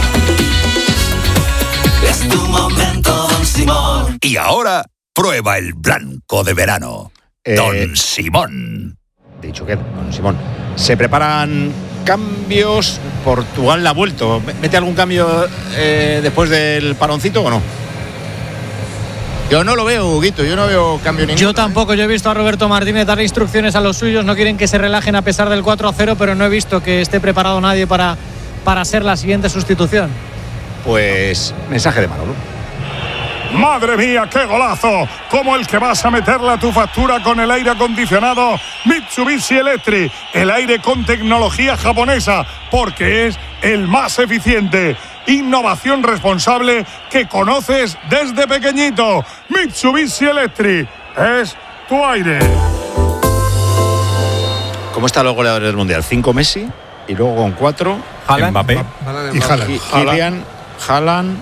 Es tu momento, Don Simón. Y ahora, prueba el blanco de verano, Don Simón. Dicho que, Don Simón, se preparan cambios. Portugal la ha vuelto. ¿Mete algún cambio después del paroncito o no? Yo no lo veo, Huguito, yo no veo cambio ninguno. Yo tampoco, yo he visto a Roberto Martínez darle instrucciones a los suyos, no quieren que se relajen a pesar del 4-0, pero no he visto que esté preparado nadie para ser la siguiente sustitución. Pues mensaje de Manolo. ¡Madre mía, qué golazo! Como el que vas a meterle a tu factura con el aire acondicionado Mitsubishi Electric. El aire con tecnología japonesa, porque es el más eficiente. Innovación responsable que conoces desde pequeñito. Mitsubishi Electric es tu aire. ¿Cómo están los goleadores del Mundial? 5 Messi y luego con 4 Mbappé y Haaland. Kylian, Haaland.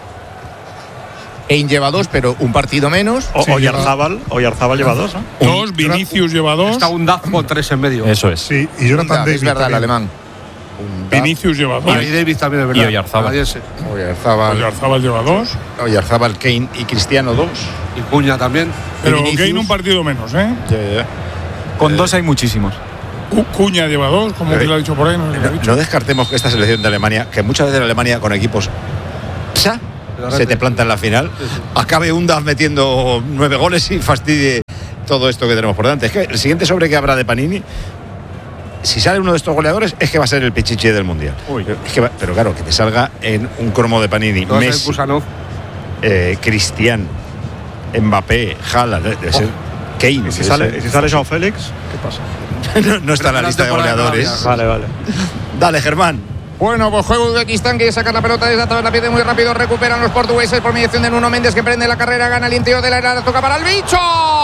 Kane lleva 2, pero un partido menos. Oyarzábal lleva 2, ¿no? 2, Vinicius lleva 2. Está un Daz con 3 en medio. Eso es. Sí, y Jonathan David. Es verdad, el también. alemán. Vinicius lleva 2. Y Davis también, de verdad. Y Oyarzábal. Canadiense. Oyarzábal lleva 2. Oyarzábal, Kane y Cristiano 2. Y Cuña también. Pero Vinicius. Kane un partido menos, ¿eh? Con 2 hay muchísimos. Cuña lleva 2, como que lo ha dicho por ahí. No descartemos que esta selección de Alemania, que muchas veces Alemania con equipos se te planta en la final, acabe Undav metiendo 9 goles y fastidie todo esto que tenemos por delante. Es que el siguiente sobre que habrá de Panini, si sale uno de estos goleadores, es que va a ser el pichichi del Mundial. Pero claro, que te salga en un cromo de Panini Messi, Cristiano, Mbappé, Haaland, debe ser Kane. ¿Y si sale Joao Félix? ¿Qué pasa? no está en la lista de goleadores. Vale. Dale, Germán. Bueno, pues juega Uzbekistán, quiere sacar la pelota desde atrás, la pierde muy rápido, recuperan los portugueses por mediación de Nuno Méndez, que prende la carrera, gana el interior de la área, toca para el bicho.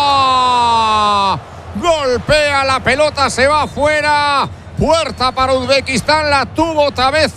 Golpea la pelota, se va afuera. Puerta para Uzbekistán, la tuvo otra vez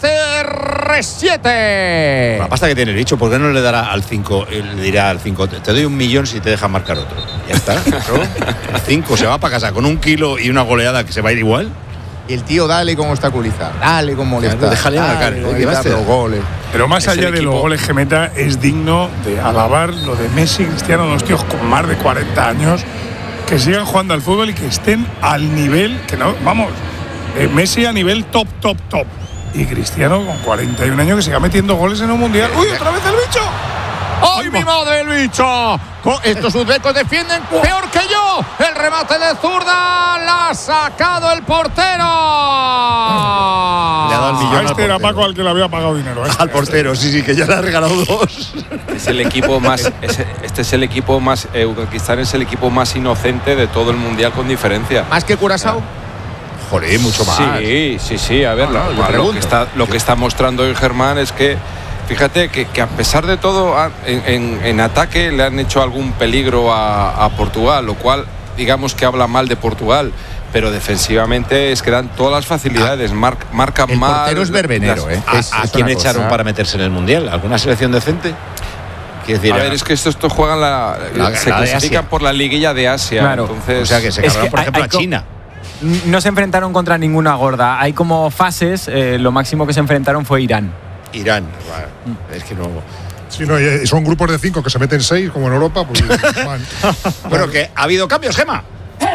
R7. La pasta que tiene el bicho, ¿por qué no le dará al 5? Le dirá al 5, te doy 1 millón si te dejas marcar otro. Ya está, ¿no? El 5 se va para casa con 1 kilo y una goleada que se va a ir igual. Y el tío dale con obstaculizar, dale con molestar. Claro, déjale marcar, los goles. Pero más allá de los goles que meta, es digno de alabar lo de Messi, Cristiano, unos tíos con más de 40 años que sigan jugando al fútbol y que estén al nivel que no, vamos, Messi a nivel top. Y Cristiano con 41 años que siga metiendo goles en un mundial. ¡Uy, otra vez el bicho! ¡Ay, mi madre, el bicho! Estos uzbecos defienden peor que yo. El remate de zurda la ha sacado el portero. Le ha dado el millón. Este era Paco al que le había pagado dinero. Al portero, sí, que ya le ha regalado 2. Es el equipo más. Este es el equipo más. Uzbekistán es el equipo más inocente de todo el mundial con diferencia. ¿Más que Curazao? Joder, mucho más. Sí. A ver, lo que está mostrando hoy Germán es que. Fíjate que a pesar de todo, en ataque le han hecho algún peligro a Portugal, lo cual digamos que habla mal de Portugal, pero defensivamente es que dan todas las facilidades, marcan mal. El portero es verbenero, ¿A quién echaron para meterse en el Mundial? ¿Alguna selección decente? Decir, a ver, es que estos juegan se clasifican por la liguilla de Asia. Claro. Entonces, o sea, que se cargan, por ejemplo, a China. No se enfrentaron contra ninguna gorda. Hay como fases. Lo máximo que se enfrentaron fue Irán. Es que no. Sí, no, son grupos de 5 que se meten 6, como en Europa. Pues, bueno, que ha habido cambios, Gema.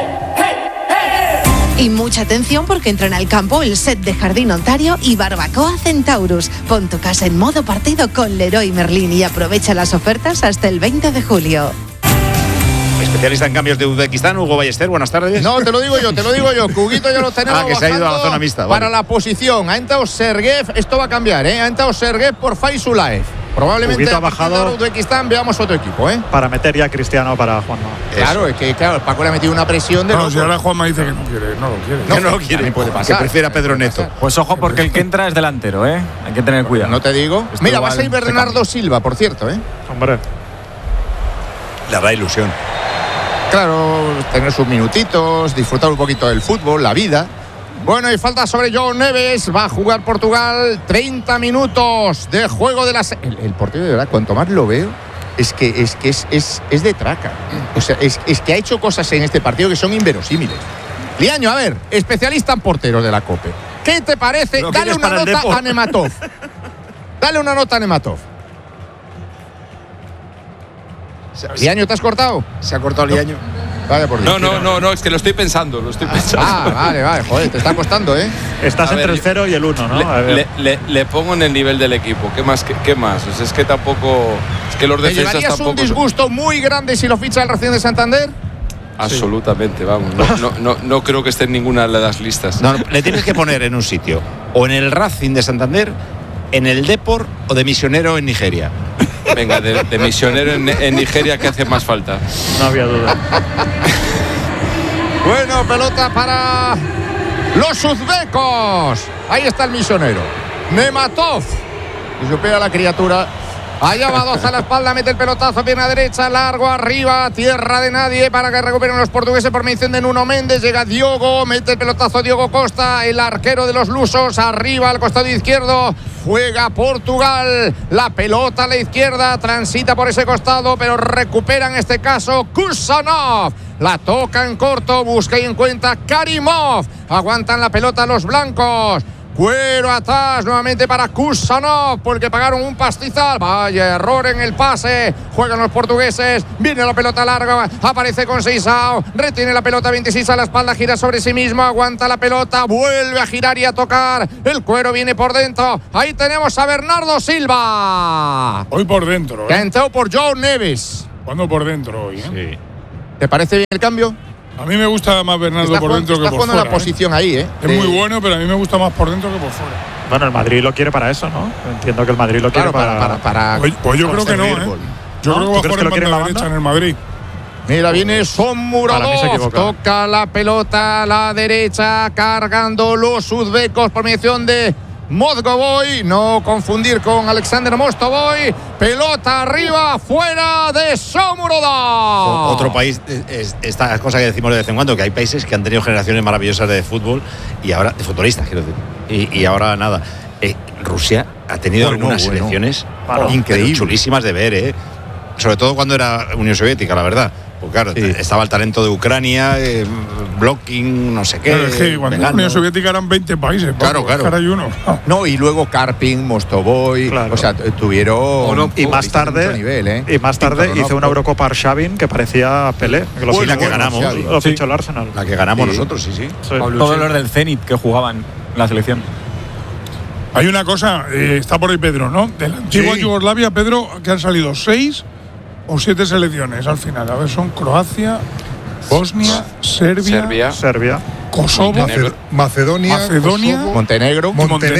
Y mucha atención porque entran al campo el set de Jardín Ontario y Barbacoa Centaurus. Pon tu casa en modo partido con Leroy Merlin y aprovecha las ofertas hasta el 20 de julio. Especialista en cambios de Uzbekistán, Hugo Ballester, buenas tardes. No, te lo digo yo. Que Huguito ya lo tenemos. Que se ha ido a la zona mixta. Vale. Para la posición. Ha entrado Sergev, esto va a cambiar, Ha entrado Sergev por Faisulaev. Probablemente ha bajado Uzbekistán veamos otro equipo, Para meter ya a Cristiano para Juanma. Claro, es que Paco le ha metido una presión de. No, si ahora Juanma dice que no quiere, no lo quiere. Puede pasar. Que prefiere a Pedro Neto. Pues ojo, porque el que entra es delantero, Hay que tener cuidado. No te digo. Mira, vas a ir Bernardo Silva, por cierto, Hombre. Le habrá ilusión. Claro, tener sus minutitos, disfrutar un poquito del fútbol, la vida. Bueno, y falta sobre João Neves. Va a jugar Portugal 30 minutos de juego de las. El portero, de verdad, cuanto más lo veo, es de traca. O sea, es que ha hecho cosas en este partido que son inverosímiles. Liaño, a ver, especialista en porteros de la COPE. ¿Qué te parece? Dale una nota a Nematov. Dale una nota a Nematov. ¿Liaño te has cortado? Se ha cortado Liaño. Vaya por Dios. No, es que lo estoy pensando. Vale, joder, te está costando, Estás entre el 0 y el 1, ¿no? Le pongo en el nivel del equipo. ¿Qué más? Pues es que tampoco. Es que los defensas ¿Te llevarías tampoco. un disgusto muy grande si lo ficha el Racing de Santander? Absolutamente, vamos. No creo que esté en ninguna de las listas. No, le tienes que poner en un sitio. O en el Racing de Santander, en el Depor o de misionero en Nigeria. Venga, de misionero en Nigeria, que hace más falta. No había duda. Bueno, pelota para los uzbecos. Ahí está el misionero. Nematov. Y supera la criatura. Allá va Doz a la espalda, mete el pelotazo, pierna derecha, largo, arriba, tierra de nadie para que recuperen los portugueses por mediación de Nuno Méndez. Llega Diogo, mete el pelotazo Diogo Costa, el arquero de los lusos, arriba al costado izquierdo. Juega Portugal, la pelota a la izquierda, transita por ese costado, pero recupera en este caso Kusanov. La toca en corto, busca y encuentra Karimov. Aguantan la pelota los blancos. Cuero atrás nuevamente para Kusanov, porque pagaron un pastizal. Vaya error en el pase. Juegan los portugueses. Viene la pelota larga. Aparece con Seisao. Retiene la pelota 26 a la espalda. Gira sobre sí mismo. Aguanta la pelota. Vuelve a girar y a tocar. El Cuero viene por dentro. Ahí tenemos a Bernardo Silva. Hoy por dentro. Que entró por Joe Neves. Cuando por dentro hoy. Sí. ¿Te parece bien el cambio? A mí me gusta más Bernardo por dentro que por fuera. Está jugando la posición ahí, ¿eh? Es muy bueno, pero a mí me gusta más por dentro que por fuera. Bueno, el Madrid lo quiere para eso, ¿no? Entiendo que el Madrid lo quiere para Pues yo creo que no, ¿eh? Yo creo que va a jugar en banda derecha en el Madrid. Mira, viene Shomurodov, toca la pelota a la derecha, cargando los uzbecos por mediación de Mozgovoy, no confundir con Alexander Mostovoy. Pelota arriba, fuera de Shomurodov. Otro país, esta cosa que decimos de vez en cuando, que hay países que han tenido generaciones maravillosas de fútbol y ahora, de futbolistas, quiero decir, y ahora nada. Rusia ha tenido algunas selecciones increíbles, chulísimas de ver, sobre todo cuando era Unión Soviética, la verdad. Pues claro, estaba el talento de Ucrania, blocking, no sé qué. Pero es que cuando la Unión Soviética eran 20 países. Claro. Ahora hay uno. No, y luego Karpin, Mostovoy, o sea, tuvieron y más tarde nivel, y más tarde hizo una Eurocopa Arshavin que parecía Pelé, la que ganamos, lo fichó el Arsenal. La que ganamos nosotros, sí. Todos los del Zenit que jugaban en la selección. Hay una cosa, está por ahí Pedro, ¿no? De la antigua Yugoslavia, Pedro, que han salido 6 o 7 selecciones al final. A ver, son Croacia, Bosnia, Serbia, Kosovo, Macedonia, Kosovo, Montenegro,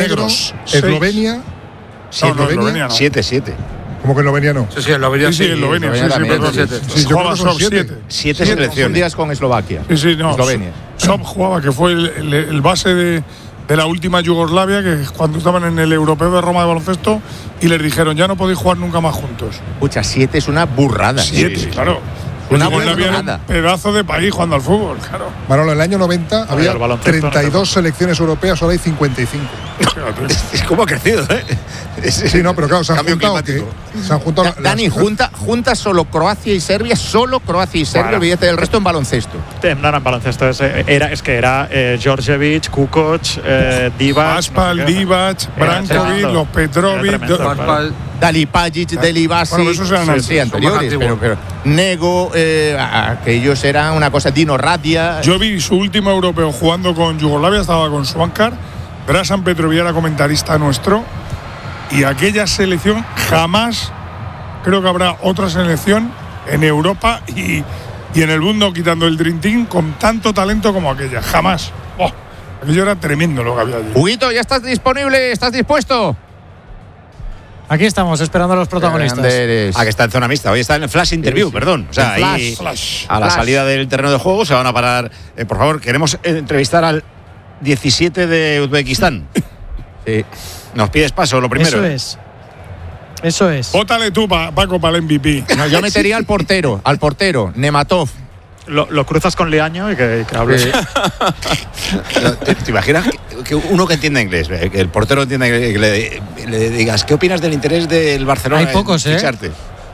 Eslovenia. Eslovenia no. 7. ¿Cómo que Eslovenia no? Sí, Eslovenia sí. Eslovenia, perdón. Jugaba son 7. 7 selecciones. días con Eslovaquia. Sí, no. Eslovenia. Sob jugaba, que fue el base de la última Yugoslavia, que cuando estaban en el Europeo de Roma de baloncesto y les dijeron, ya no podéis jugar nunca más juntos. Escucha, 7 es una burrada. 7, claro. Una burrada. Pedazo de país jugando al fútbol, claro. Manolo, en el año 90 había 32 selecciones europeas, ahora hay 55. ¿Cómo ha crecido, Sí, no, pero claro, se han juntado. Dani, junta solo Croacia y Serbia, olvídate del resto en baloncesto. No, en baloncesto es que era Djordjevic, Kukoc, Divac. Aspal, Divac, Brankovic, los Petrovic, Dalipagic, Delibasi. Bueno, esos eran anteriores, pero Nego, aquellos eran una cosa, Dino Radia. Yo vi su último europeo jugando con Yugoslavia, estaba con Svankar, Drasan Petrovic era comentarista nuestro, y aquella selección jamás, creo que habrá otra selección en Europa y en el mundo, quitando el Dream Team, con tanto talento como aquella, jamás. Aquello era tremendo lo que había allí. Huguito, ¿ya estás disponible? ¿Estás dispuesto? Aquí estamos esperando a los protagonistas. Que está en zona mixta. Hoy está en el flash interview, perdón. O sea, ahí a la salida del terreno de juego se van a parar. Por favor, queremos entrevistar al 17 de Uzbekistán. Sí. Nos pides paso, lo primero. Eso es. Bótale tú, Paco, para el MVP. No, yo metería al portero, Nematov. Lo cruzas con Leaño y que hables. ¿Te imaginas que uno que entienda inglés, que el portero entienda inglés, que le digas, ¿qué opinas del interés del Barcelona? Hay pocos, ficharte?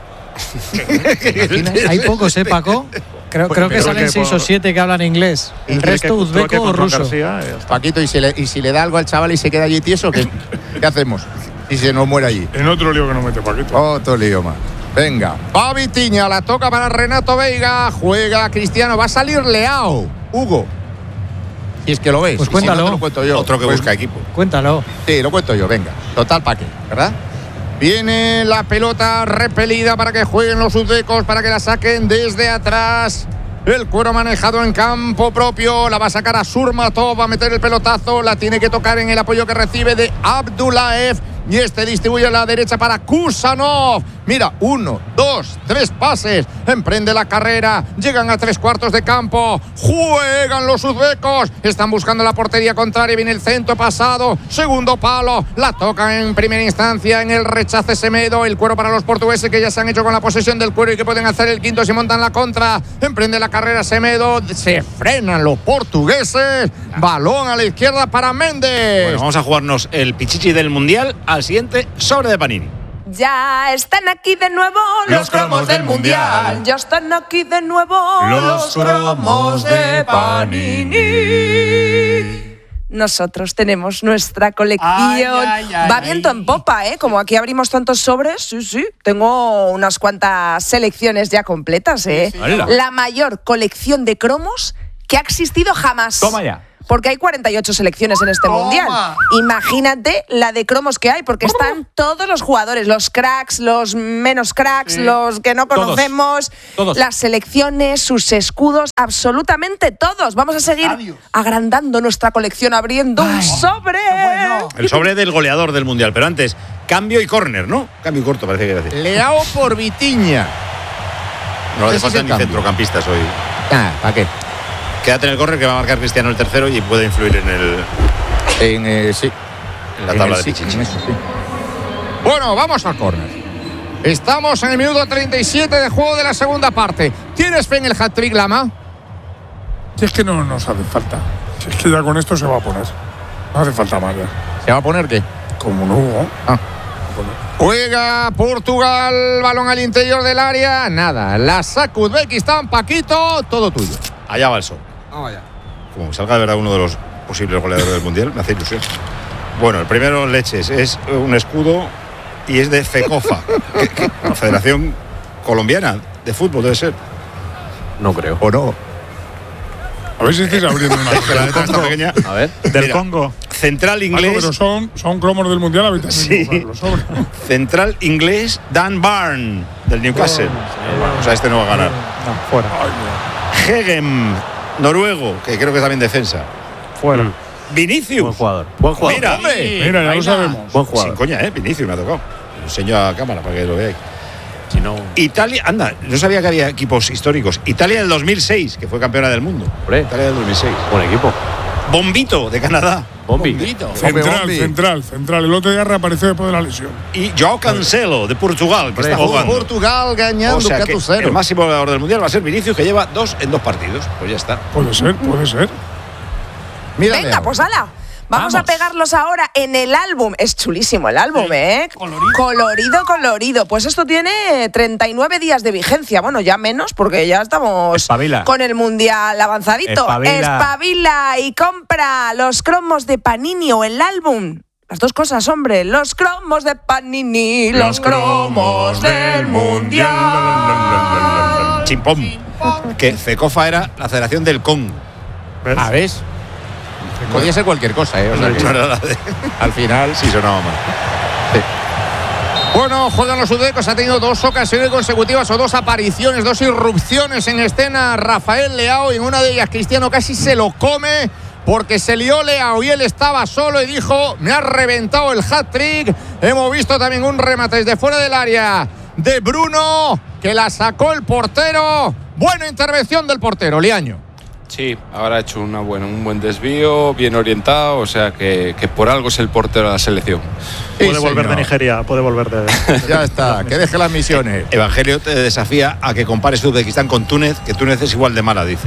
Hay pocos, Paco. Creo que salen 6 o 7 que hablan inglés. El resto uzbeco o ruso. Paquito, ¿y si le da algo al chaval y se queda allí tieso, ¿qué hacemos? Y se nos muere allí. En otro lío que no mete Paquito. Otro lío más. Venga, va Vitiña, la toca para Renato Veiga, juega Cristiano, va a salir Leao. Hugo, si es que lo ves. Pues cuéntalo. Si no te lo cuento yo. Otro que busca equipo. Cuéntalo. Sí, lo cuento yo, venga. Total paquete, ¿verdad? Viene la pelota repelida para que jueguen los uzbecos, para que la saquen desde atrás. El Cuero manejado en campo propio, la va a sacar a Surmatov, va a meter el pelotazo, la tiene que tocar en el apoyo que recibe de Abdullaev. Y distribuye a la derecha para Kusanov. Mira, 1, 2, 3 pases. Emprende la carrera. Llegan a 3/4 de campo. Juegan los uzbecos. Están buscando la portería contraria. Viene el centro pasado. Segundo palo. La tocan en primera instancia. En el rechace Semedo. El Cuero para los portugueses que ya se han hecho con la posesión del Cuero y que pueden hacer el quinto si montan la contra. Emprende la carrera Semedo. Se frenan los portugueses. Balón a la izquierda para Méndez. Bueno, vamos a jugarnos el pichichi del Mundial al siguiente sobre de Panini. Ya están aquí de nuevo los cromos del Mundial. Ya están aquí de nuevo los cromos de Panini. nosotros tenemos nuestra colección. Va viento en popa, ¿eh? Como aquí abrimos tantos sobres, sí. Tengo unas cuantas selecciones ya completas, ¿eh? Sí. La mayor colección de cromos que ha existido jamás. Toma ya. Porque hay 48 selecciones en este mundial. Imagínate la de cromos que hay, porque están todos los jugadores, los cracks, los menos cracks, los que no conocemos, todos. Las selecciones, sus escudos, absolutamente todos. Vamos a seguir agrandando nuestra colección, abriendo un sobre. El sobre del goleador del mundial. Pero antes, cambio y córner, ¿no? Cambio y corto, parece que decir. Leao por Vitinha. No le faltan ni centrocampistas hoy. ¿Para qué? Quédate en el córner que va a marcar Cristiano el tercero y puede influir en la tabla de Pichichi. Bueno, vamos al córner. Estamos en el minuto 37 de juego de la segunda parte. ¿Tienes fe en el hat-trick, Lama? Si es que no nos hace falta. Si es que ya con esto se va a poner. No hace falta más ya. ¿Se va a poner qué? Como no. Juega Portugal, balón al interior del área. Nada, la saca Uzbekistán, Paquito, todo tuyo. Allá va el sol. Como salga de verdad uno de los posibles goleadores del mundial, me hace ilusión. Bueno, el primero, leches, es un escudo y es de FECOFA, la Federación Colombiana de Fútbol, debe ser. No creo. ¿O no? A ver si estáis abriendo una letra pequeña. A ver. Del Congo. Central inglés. Pero son cromos del mundial, ahorita. Sí. Central inglés Dan Barn, del Newcastle. O sea, este no va a ganar. No, fuera. Hegem, noruego, que creo que es también defensa. Fuera. Vinicius. Buen jugador. Buen jugador. Mira, Mira, ya lo sabemos. Buen jugador. Sin coña, Vinicius me ha tocado. Lo enseño a cámara para que lo veáis. Si no... Italia, anda, no sabía que había equipos históricos. Italia del 2006, que fue campeona del mundo. Italia del 2006. Buen equipo. Bombito, de Canadá. Bombito. Central. El otro día reapareció después de la lesión. Y Joao Cancelo, de Portugal, que está jugando. Portugal ganando, o sea que 4-0. el máximo goleador del mundial va a ser Vinicius, que lleva 2 en 2 partidos. Pues ya está. Puede ser. Mira, venga, pues ala. Vamos a pegarlos ahora en el álbum. Es chulísimo el álbum, ¿eh? Colorido. Pues esto tiene 39 días de vigencia. Bueno, ya menos, porque ya estamos con el mundial avanzadito. Espabila y compra los cromos de Panini o el álbum. Las dos cosas, hombre. Los cromos de Panini, los cromos del mundial. Chimpón. Que FECOFA era la Federación del Congo. ¿Ves? Podía ser cualquier cosa, ¿eh? O sea, al final sí sonaba mal. Sí. Bueno, juegan los sudecos, ha tenido 2 ocasiones consecutivas o 2 apariciones, 2 irrupciones en escena Rafael Leao, y en una de ellas Cristiano casi se lo come porque se lió Leao y él estaba solo y dijo: me ha reventado el hat-trick. Hemos visto también un remate desde fuera del área de Bruno, que la sacó el portero. Buena intervención del portero, Liaño. Sí, ahora ha hecho un buen desvío, bien orientado, o sea que por algo es el portero de la selección. Puede volver de Nigeria, puede volver de... Ya está, que deje las misiones. Evangelio te desafía a que compares Uzbekistán con Túnez, que Túnez es igual de mala, dice.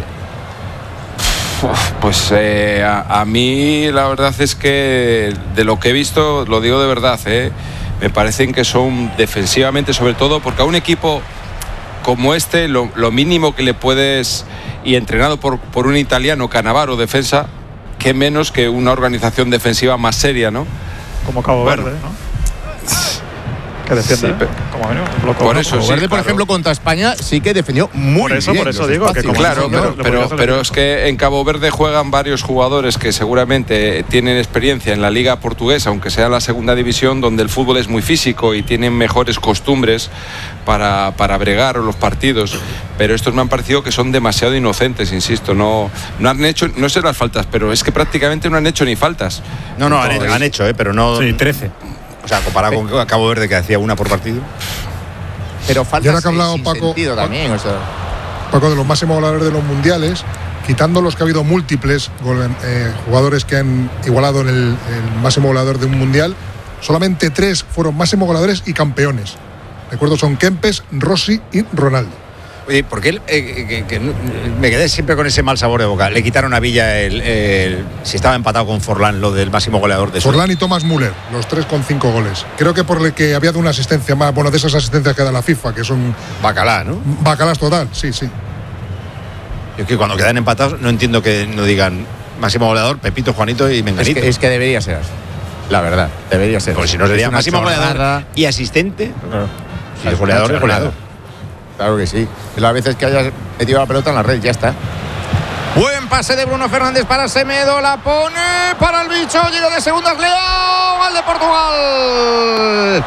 Pues a mí la verdad es que de lo que he visto, lo digo de verdad, me parecen que son defensivamente, sobre todo, porque a un equipo como este, lo mínimo que le puedes... y entrenado por un italiano, Cannavaro, defensa, que menos que una organización defensiva más seria, ¿no? Como Cabo Verde, ¿no? Que defiende, sí, como mínimo. Por eso, Cabo Verde, por ejemplo, contra España sí que defendió muy bien. Por eso digo que claro, pero es que en Cabo Verde juegan varios jugadores que seguramente tienen experiencia en la liga portuguesa, aunque sea la segunda división, donde el fútbol es muy físico y tienen mejores costumbres para bregar los partidos. Pero estos me han parecido que son demasiado inocentes, insisto. No han hecho, no sé las faltas, pero es que prácticamente no han hecho ni faltas. No, han hecho, pero no... Sí, 13. O sea, comparado con Cabo Verde, que hacía una por partido. Pero falta. Y ahora que ha hablado Paco de los máximos goleadores de los mundiales, quitando los que ha habido múltiples jugadores que han igualado en el máximo goleador de un mundial, solamente 3 fueron máximos goleadores y campeones. Recuerdo, son Kempes, Rossi y Ronaldo. Oye, ¿por qué me quedé siempre con ese mal sabor de boca? Le quitaron a Villa si estaba empatado con Forlán, lo del máximo goleador de Forlán y Thomas Müller, los 3 con 5 goles. Creo que por el que había dado una asistencia más, bueno, de esas asistencias que da la FIFA, que son... Bacalá, ¿no? Bacalás total, sí. Yo que cuando quedan empatados no entiendo que no digan máximo goleador, Pepito, Juanito y Menganito. Es que debería ser así. La verdad, debería ser. Pues si no sería máximo goleador y asistente. Si es goleador, es goleador. Claro que sí. Las veces que hayas metido la pelota en la red, ya está. Buen pase de Bruno Fernández para Semedo, la pone para el bicho, llega de segundas, Leao, al de Portugal.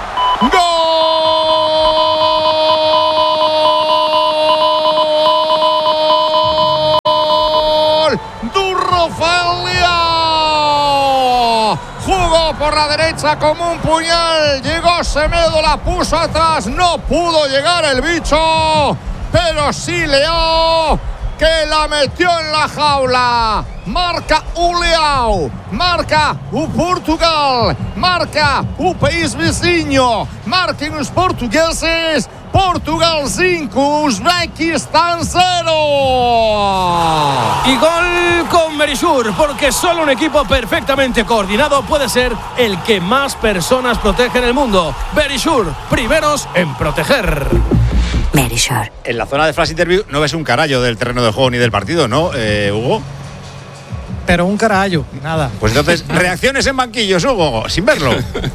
¡Gol! ¡Du Rafael Leao! Jugó por la derecha como un puñal, llegó Semedo, la puso atrás, no pudo llegar el bicho, pero sí Leao, que la metió en la jaula. Marca o Leao, marca o Portugal, marca o país vizinho, marquem os portugueses. Portugal 5, Uzbekistán 0. Y gol con Berisur, porque solo un equipo perfectamente coordinado puede ser el que más personas protege en el mundo. Berisur, primeros en proteger. Berisur. En la zona de flash interview no ves un carallo del terreno de juego ni del partido, ¿no, Hugo? Pero un carallo, nada. Pues entonces, reacciones en banquillos, Hugo, sin verlo.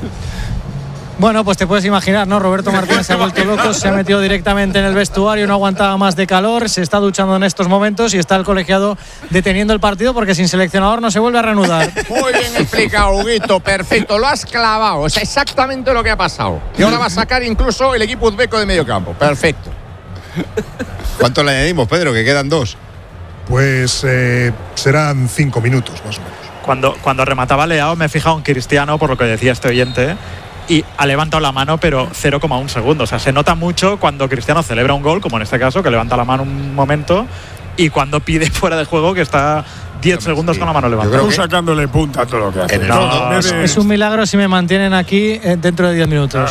Bueno, pues te puedes imaginar, ¿no? Roberto Martínez se ha vuelto loco, se ha metido directamente en el vestuario, no aguantaba más de calor, se está duchando en estos momentos y está el colegiado deteniendo el partido porque sin seleccionador no se vuelve a reanudar. Muy bien explicado, Huguito, perfecto, lo has clavado, es exactamente lo que ha pasado. Y ahora va a sacar incluso el equipo uzbeco de medio campo, perfecto. ¿Cuánto le añadimos, Pedro? Que quedan 2. Pues serán 5 minutos más o menos. Cuando remataba Leao me he fijado en Cristiano, por lo que decía este oyente, y ha levantado la mano, pero 0,1 segundo. O sea, se nota mucho cuando Cristiano celebra un gol, como en este caso, que levanta la mano un momento, y cuando pide fuera de juego, que está 10 segundos con la mano levantada. Tú sacándole punta a todo lo que hace. Es un milagro si me mantienen aquí dentro de 10 minutos.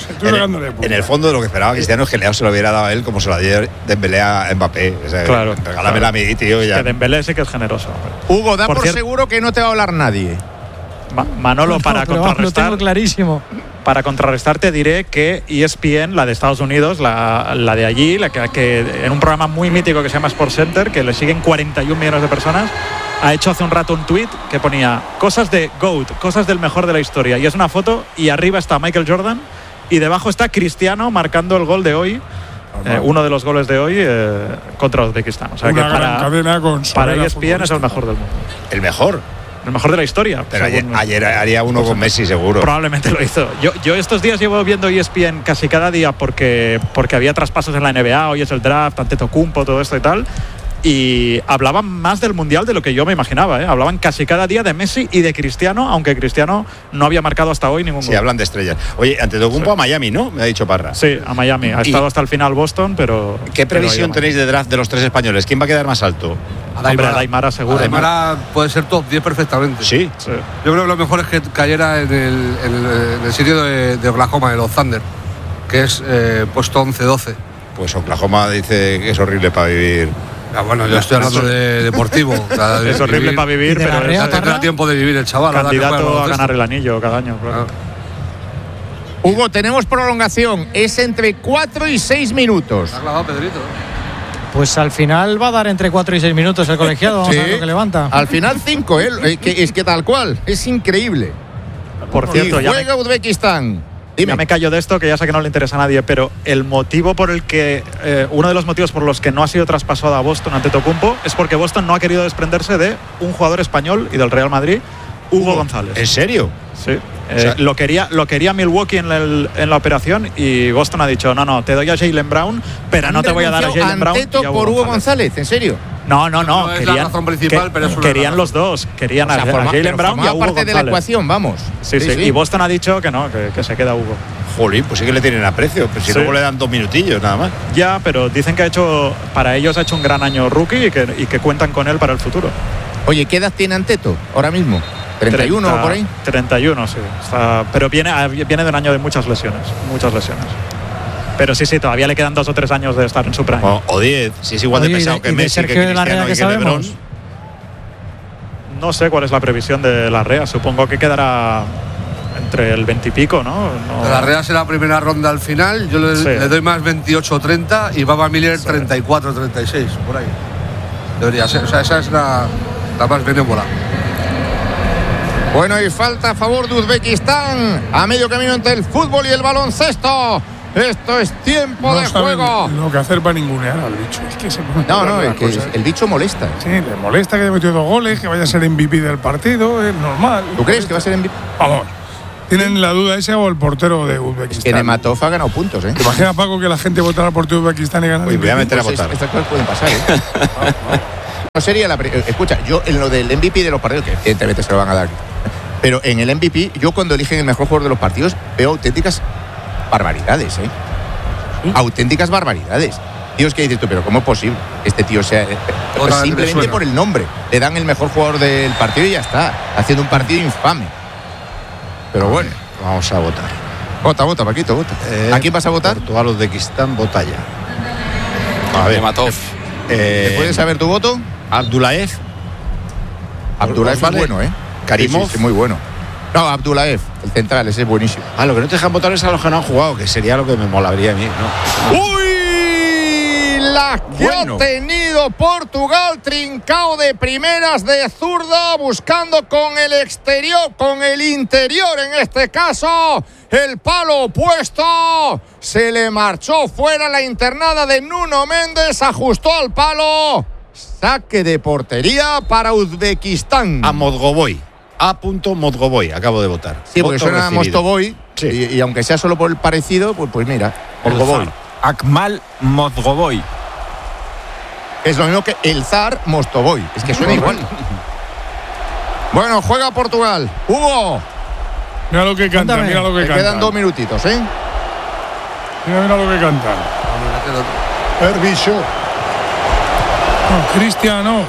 En el fondo de lo que esperaba Cristiano es que Leao se lo hubiera dado a él como se lo dio Dembélé a Mbappé. O sea, claro, regálamela a mí, tío. Ya. Que Dembélé sí que es generoso. Hugo, da por seguro que no te va a hablar nadie. Manolo, para contrarrestar. Lo tengo clarísimo. Para contrarrestar te diré que ESPN, la de Estados Unidos, la de allí, la que en un programa muy mítico que se llama SportsCenter, que le siguen 41 millones de personas, ha hecho hace un rato un tuit que ponía cosas de GOAT, cosas del mejor de la historia, y es una foto y arriba está Michael Jordan y debajo está Cristiano marcando el gol de hoy, uno de los goles de hoy contra Uzbekistán. O sea, una que gran cadena con para ESPN es el mejor del mundo. ¿El mejor? El mejor de la historia. Pero ayer haría uno con Messi, seguro. Probablemente lo hizo. Yo estos días llevo viendo ESPN casi cada día porque había traspasos en la NBA, hoy es el draft, Antetokounmpo, todo esto y tal. Y hablaban más del Mundial de lo que yo me imaginaba, ¿eh? Hablaban casi cada día de Messi y de Cristiano, aunque Cristiano no había marcado hasta hoy ningún gol. Sí, hablan de estrellas. Oye, Antetokounmpo a Miami, ¿no? Me ha dicho Parra. Sí, a Miami. Ha estado hasta el final Boston, pero... ¿Qué previsión tenéis de draft de los 3 españoles? ¿Quién va a quedar más alto? Hombre, Aymara seguro. Aymara puede ser top 10 perfectamente. Sí. Yo creo que lo mejor es que cayera en el sitio de Oklahoma, de los Thunder, que es puesto 11-12. Pues Oklahoma dice que es horrible para vivir. Bueno, yo estoy hablando de deportivo. Es horrible para vivir, pero tendrá tiempo de vivir el chaval. Candidato a ganar el anillo cada año. Claro. Hugo, tenemos prolongación. Es entre 4 y 6 minutos. Ha clavado Pedrito. Pues al final va a dar entre 4 y 6 minutos el colegiado. Vamos a ver lo que levanta. Al final 5, es que tal cual. Es increíble. Por cierto, y juega Uzbekistán. Ya me callo de esto, que ya sé que no le interesa a nadie, pero el motivo por el que uno de los motivos por los que no ha sido traspasado a Boston Antetokounmpo es porque Boston no ha querido desprenderse de un jugador español y del Real Madrid, Hugo González. ¿En serio? Sí. O sea, lo quería Milwaukee en la operación y Boston ha dicho no, te doy a Jaylen Brown, pero no te voy a dar a Jaylen Brown. ¿Anteto por Hugo González? ¿En serio? No. Es la razón principal, pero es una querían los dos. Querían a Jaylen Brown y a Hugo parte González. de la ecuación, vamos. Sí. Y Boston ha dicho que no, que se queda Hugo. Jolín, pues sí que le tienen aprecio, pero si luego le dan 2 minutillos nada más. Ya, pero dicen que para ellos ha hecho un gran año rookie y que cuentan con él para el futuro. Oye, ¿qué edad tiene Anteto ahora mismo? ¿31 o por ahí? 31, sí. Pero viene de un año de muchas lesiones. Pero sí, todavía le quedan 2 o 3 años de estar en su prime. O 10, si es igual de pesado que Messi, que Cristiano y que LeBron. No sé cuál es la previsión de Larrea. Supongo que quedará entre el 20 y pico, ¿no? Larrea será la primera ronda al final. Yo le doy más 28-30 y Baba Miller 34-36, por ahí. Debería ser. O sea, esa es la Además, viene bola. Bueno, y falta a favor de Uzbekistán. A medio camino entre el fútbol y el baloncesto. Esto es tiempo de juego. No que hacer para ningunear al bicho. Es que se pone es que el bicho molesta. Sí, le molesta que haya metido 2 goles, que vaya a ser MVP del partido, es normal. ¿Tú crees que va a ser MVP? Vamos. Tienen la duda ese o el portero de Uzbekistán. Que Nematov ha ganado puntos, ¿eh? ¿Te imaginas, Paco, que la gente votará por Uzbekistán y gana? Voy a meter a votar. Estas cosas pueden pasar, ¿eh? No sería la. Escucha, yo en lo del MVP de los partidos, que evidentemente se lo van a dar. Pero en el MVP, yo cuando eligen el mejor jugador de los partidos, veo auténticas barbaridades, ¿eh? ¿Sí? Auténticas barbaridades. Tíos, que dices tú, pero ¿cómo es posible que este tío sea? Pues simplemente por el nombre. Le dan el mejor jugador del partido y ya está. Haciendo un partido infame. Pero bueno, vamos a votar. Vota, Paquito, vota. ¿A quién vas a votar? Portugal, Uzbekistán, vota ya. A ver, Nematov. ¿Puedes saber tu voto? Abdulaev. Abdulaev es bueno, ¿eh? Karimov. Sí, muy bueno. No, Abdulaev, el central, ese es buenísimo. Lo que no te dejan votar es a los que no han jugado, que sería lo que me molaría a mí, ¿no? ¡Uy! La que ha tenido Portugal, trincao de primeras de zurda, buscando con el exterior, con el interior en este caso, el palo opuesto. Se le marchó fuera la internada de Nuno Méndez, ajustó al palo. Saque de portería para Uzbekistán. A Modgoboy. A.Modgoboy, acabo de votar. Sí, porque suena a Mostoboy. Sí. Y aunque sea solo por el parecido, pues mira, Modgoboy. Akmal Modgoboy. Es lo mismo que el zar Mostoboy. Es que suena igual. Bueno, juega Portugal. Hugo. Mira lo que canta, mira lo que canta. Quedan 2 minutitos, ¿eh? Mira lo que canta. Herbicho. Cristiano.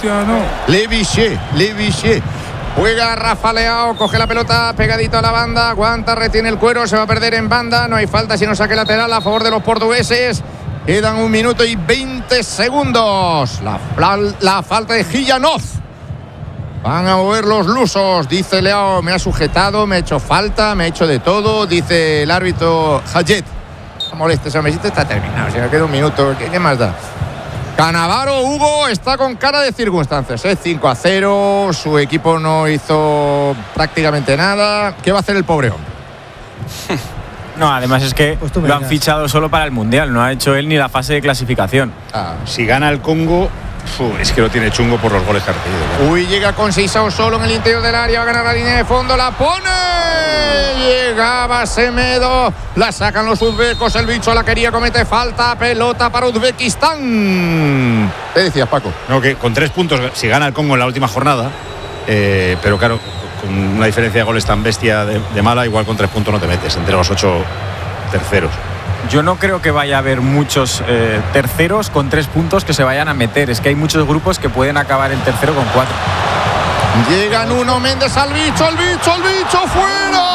Leviche. Juega Rafa Leao, coge la pelota pegadito a la banda, aguanta, retiene el cuero, se va a perder en banda, no hay falta sino saque lateral a favor de los portugueses. Quedan 1 minuto y 20 segundos. La falta de Gijanov. Van a mover los lusos, dice Leao, me ha sujetado, me ha hecho falta, me ha hecho de todo, dice el árbitro Hayet. No molestes, ese mesito está terminado, si me queda 1 minuto, ¿qué más da? Cannavaro, Hugo, está con cara de circunstancias, 5-0, su equipo no hizo prácticamente nada. ¿Qué va a hacer el pobre hombre? No, además es que lo han fichado solo para el Mundial, no ha hecho él ni la fase de clasificación. Si gana el Congo, es que lo tiene chungo por los goles que ha recibido. Uy, llega con Seisao solo en el interior del área, va a ganar la línea de fondo, la pone. Llegaba Semedo, la sacan los uzbecos, el bicho la quería, comete falta, pelota para Uzbekistán. ¿Qué decías, Paco? No, que con 3 puntos, si gana el Congo en la última jornada, pero claro, con una diferencia de goles tan bestia de mala, igual con 3 puntos no te metes entre los 8 terceros. Yo no creo que vaya a haber muchos terceros con 3 puntos que se vayan a meter. Es que hay muchos grupos que pueden acabar el tercero con 4. Llega Nuno Méndez al bicho, el bicho fuera.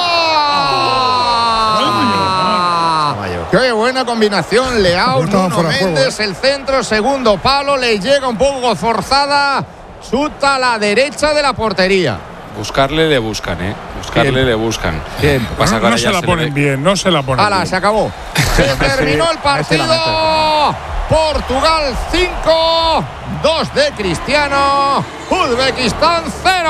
Qué buena combinación, Leao, Nuno Méndez, el centro, segundo palo, le llega un poco forzada, chuta a la derecha de la portería. Buscarle le buscan, ¿eh? Le buscan. Bien. No se la ponen bien, no se la ponen bien. Se acabó. Se terminó el partido. Portugal 5, 2 de Cristiano, Uzbekistán 0.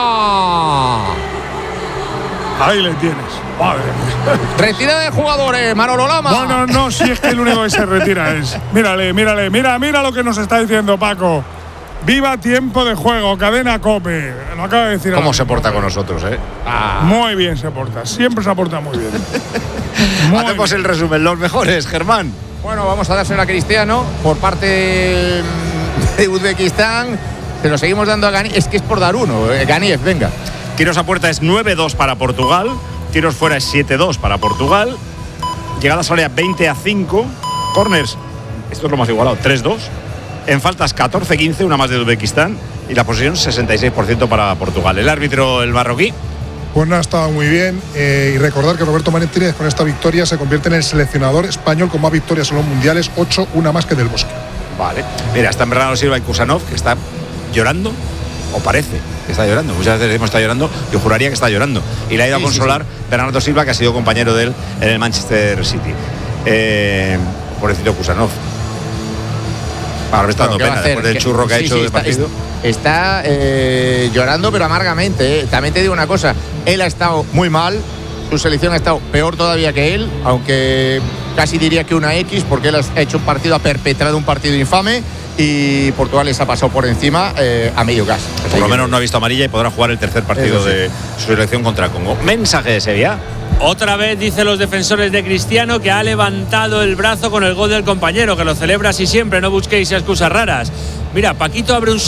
Ahí le tienes. Madre mía. Retirada de jugadores, Manolo Lama. No, si es que el único que se retira es. Mírale, mira lo que nos está diciendo Paco. Viva tiempo de juego, cadena COPE. Lo acaba de decir. ¿Cómo se porta con nosotros, eh? Muy bien se porta, siempre se porta muy bien. Hacemos el resumen, los mejores, Germán. Bueno, vamos a dárselo a Cristiano por parte de Uzbekistán. Se lo seguimos dando a Ganiev. Es que es por dar uno. Ganiev, venga. Tiros a puerta es 9-2 para Portugal. Tiros fuera es 7-2 para Portugal. Llegadas al área 20-5. Corners, esto es lo más igualado, 3-2. En faltas 14-15, una más de Uzbekistán. Y la posesión 66% para Portugal. El árbitro, el marroquí. Pues nada, estaba muy bien. Y recordar que Roberto Martínez con esta victoria se convierte en el seleccionador español con más victorias en los mundiales, 8, una más que Del Bosque. Vale. Mira, está Bernardo Silva y Kusanov, que está llorando, o parece que está llorando. Muchas veces decimos está llorando, yo juraría que está llorando. Y le ha ido a consolar Bernardo Silva, que ha sido compañero de él en el Manchester City. Pobrecito Kusanov. Ahora me está dando pena después del churro que ha hecho del partido. está llorando, pero amargamente. También te digo una cosa, él ha estado muy mal, su selección ha estado peor todavía que él, aunque casi diría que una X, porque él ha hecho un partido, ha perpetrado un partido infame, y Portugal les ha pasado por encima a medio gas. Por lo menos no ha visto amarilla y podrá jugar el tercer partido de su selección contra Congo. Mensaje de Sevilla. Otra vez dicen los defensores de Cristiano que ha levantado el brazo con el gol del compañero, que lo celebra así siempre, no busquéis excusas raras. Mira, Paquito abre un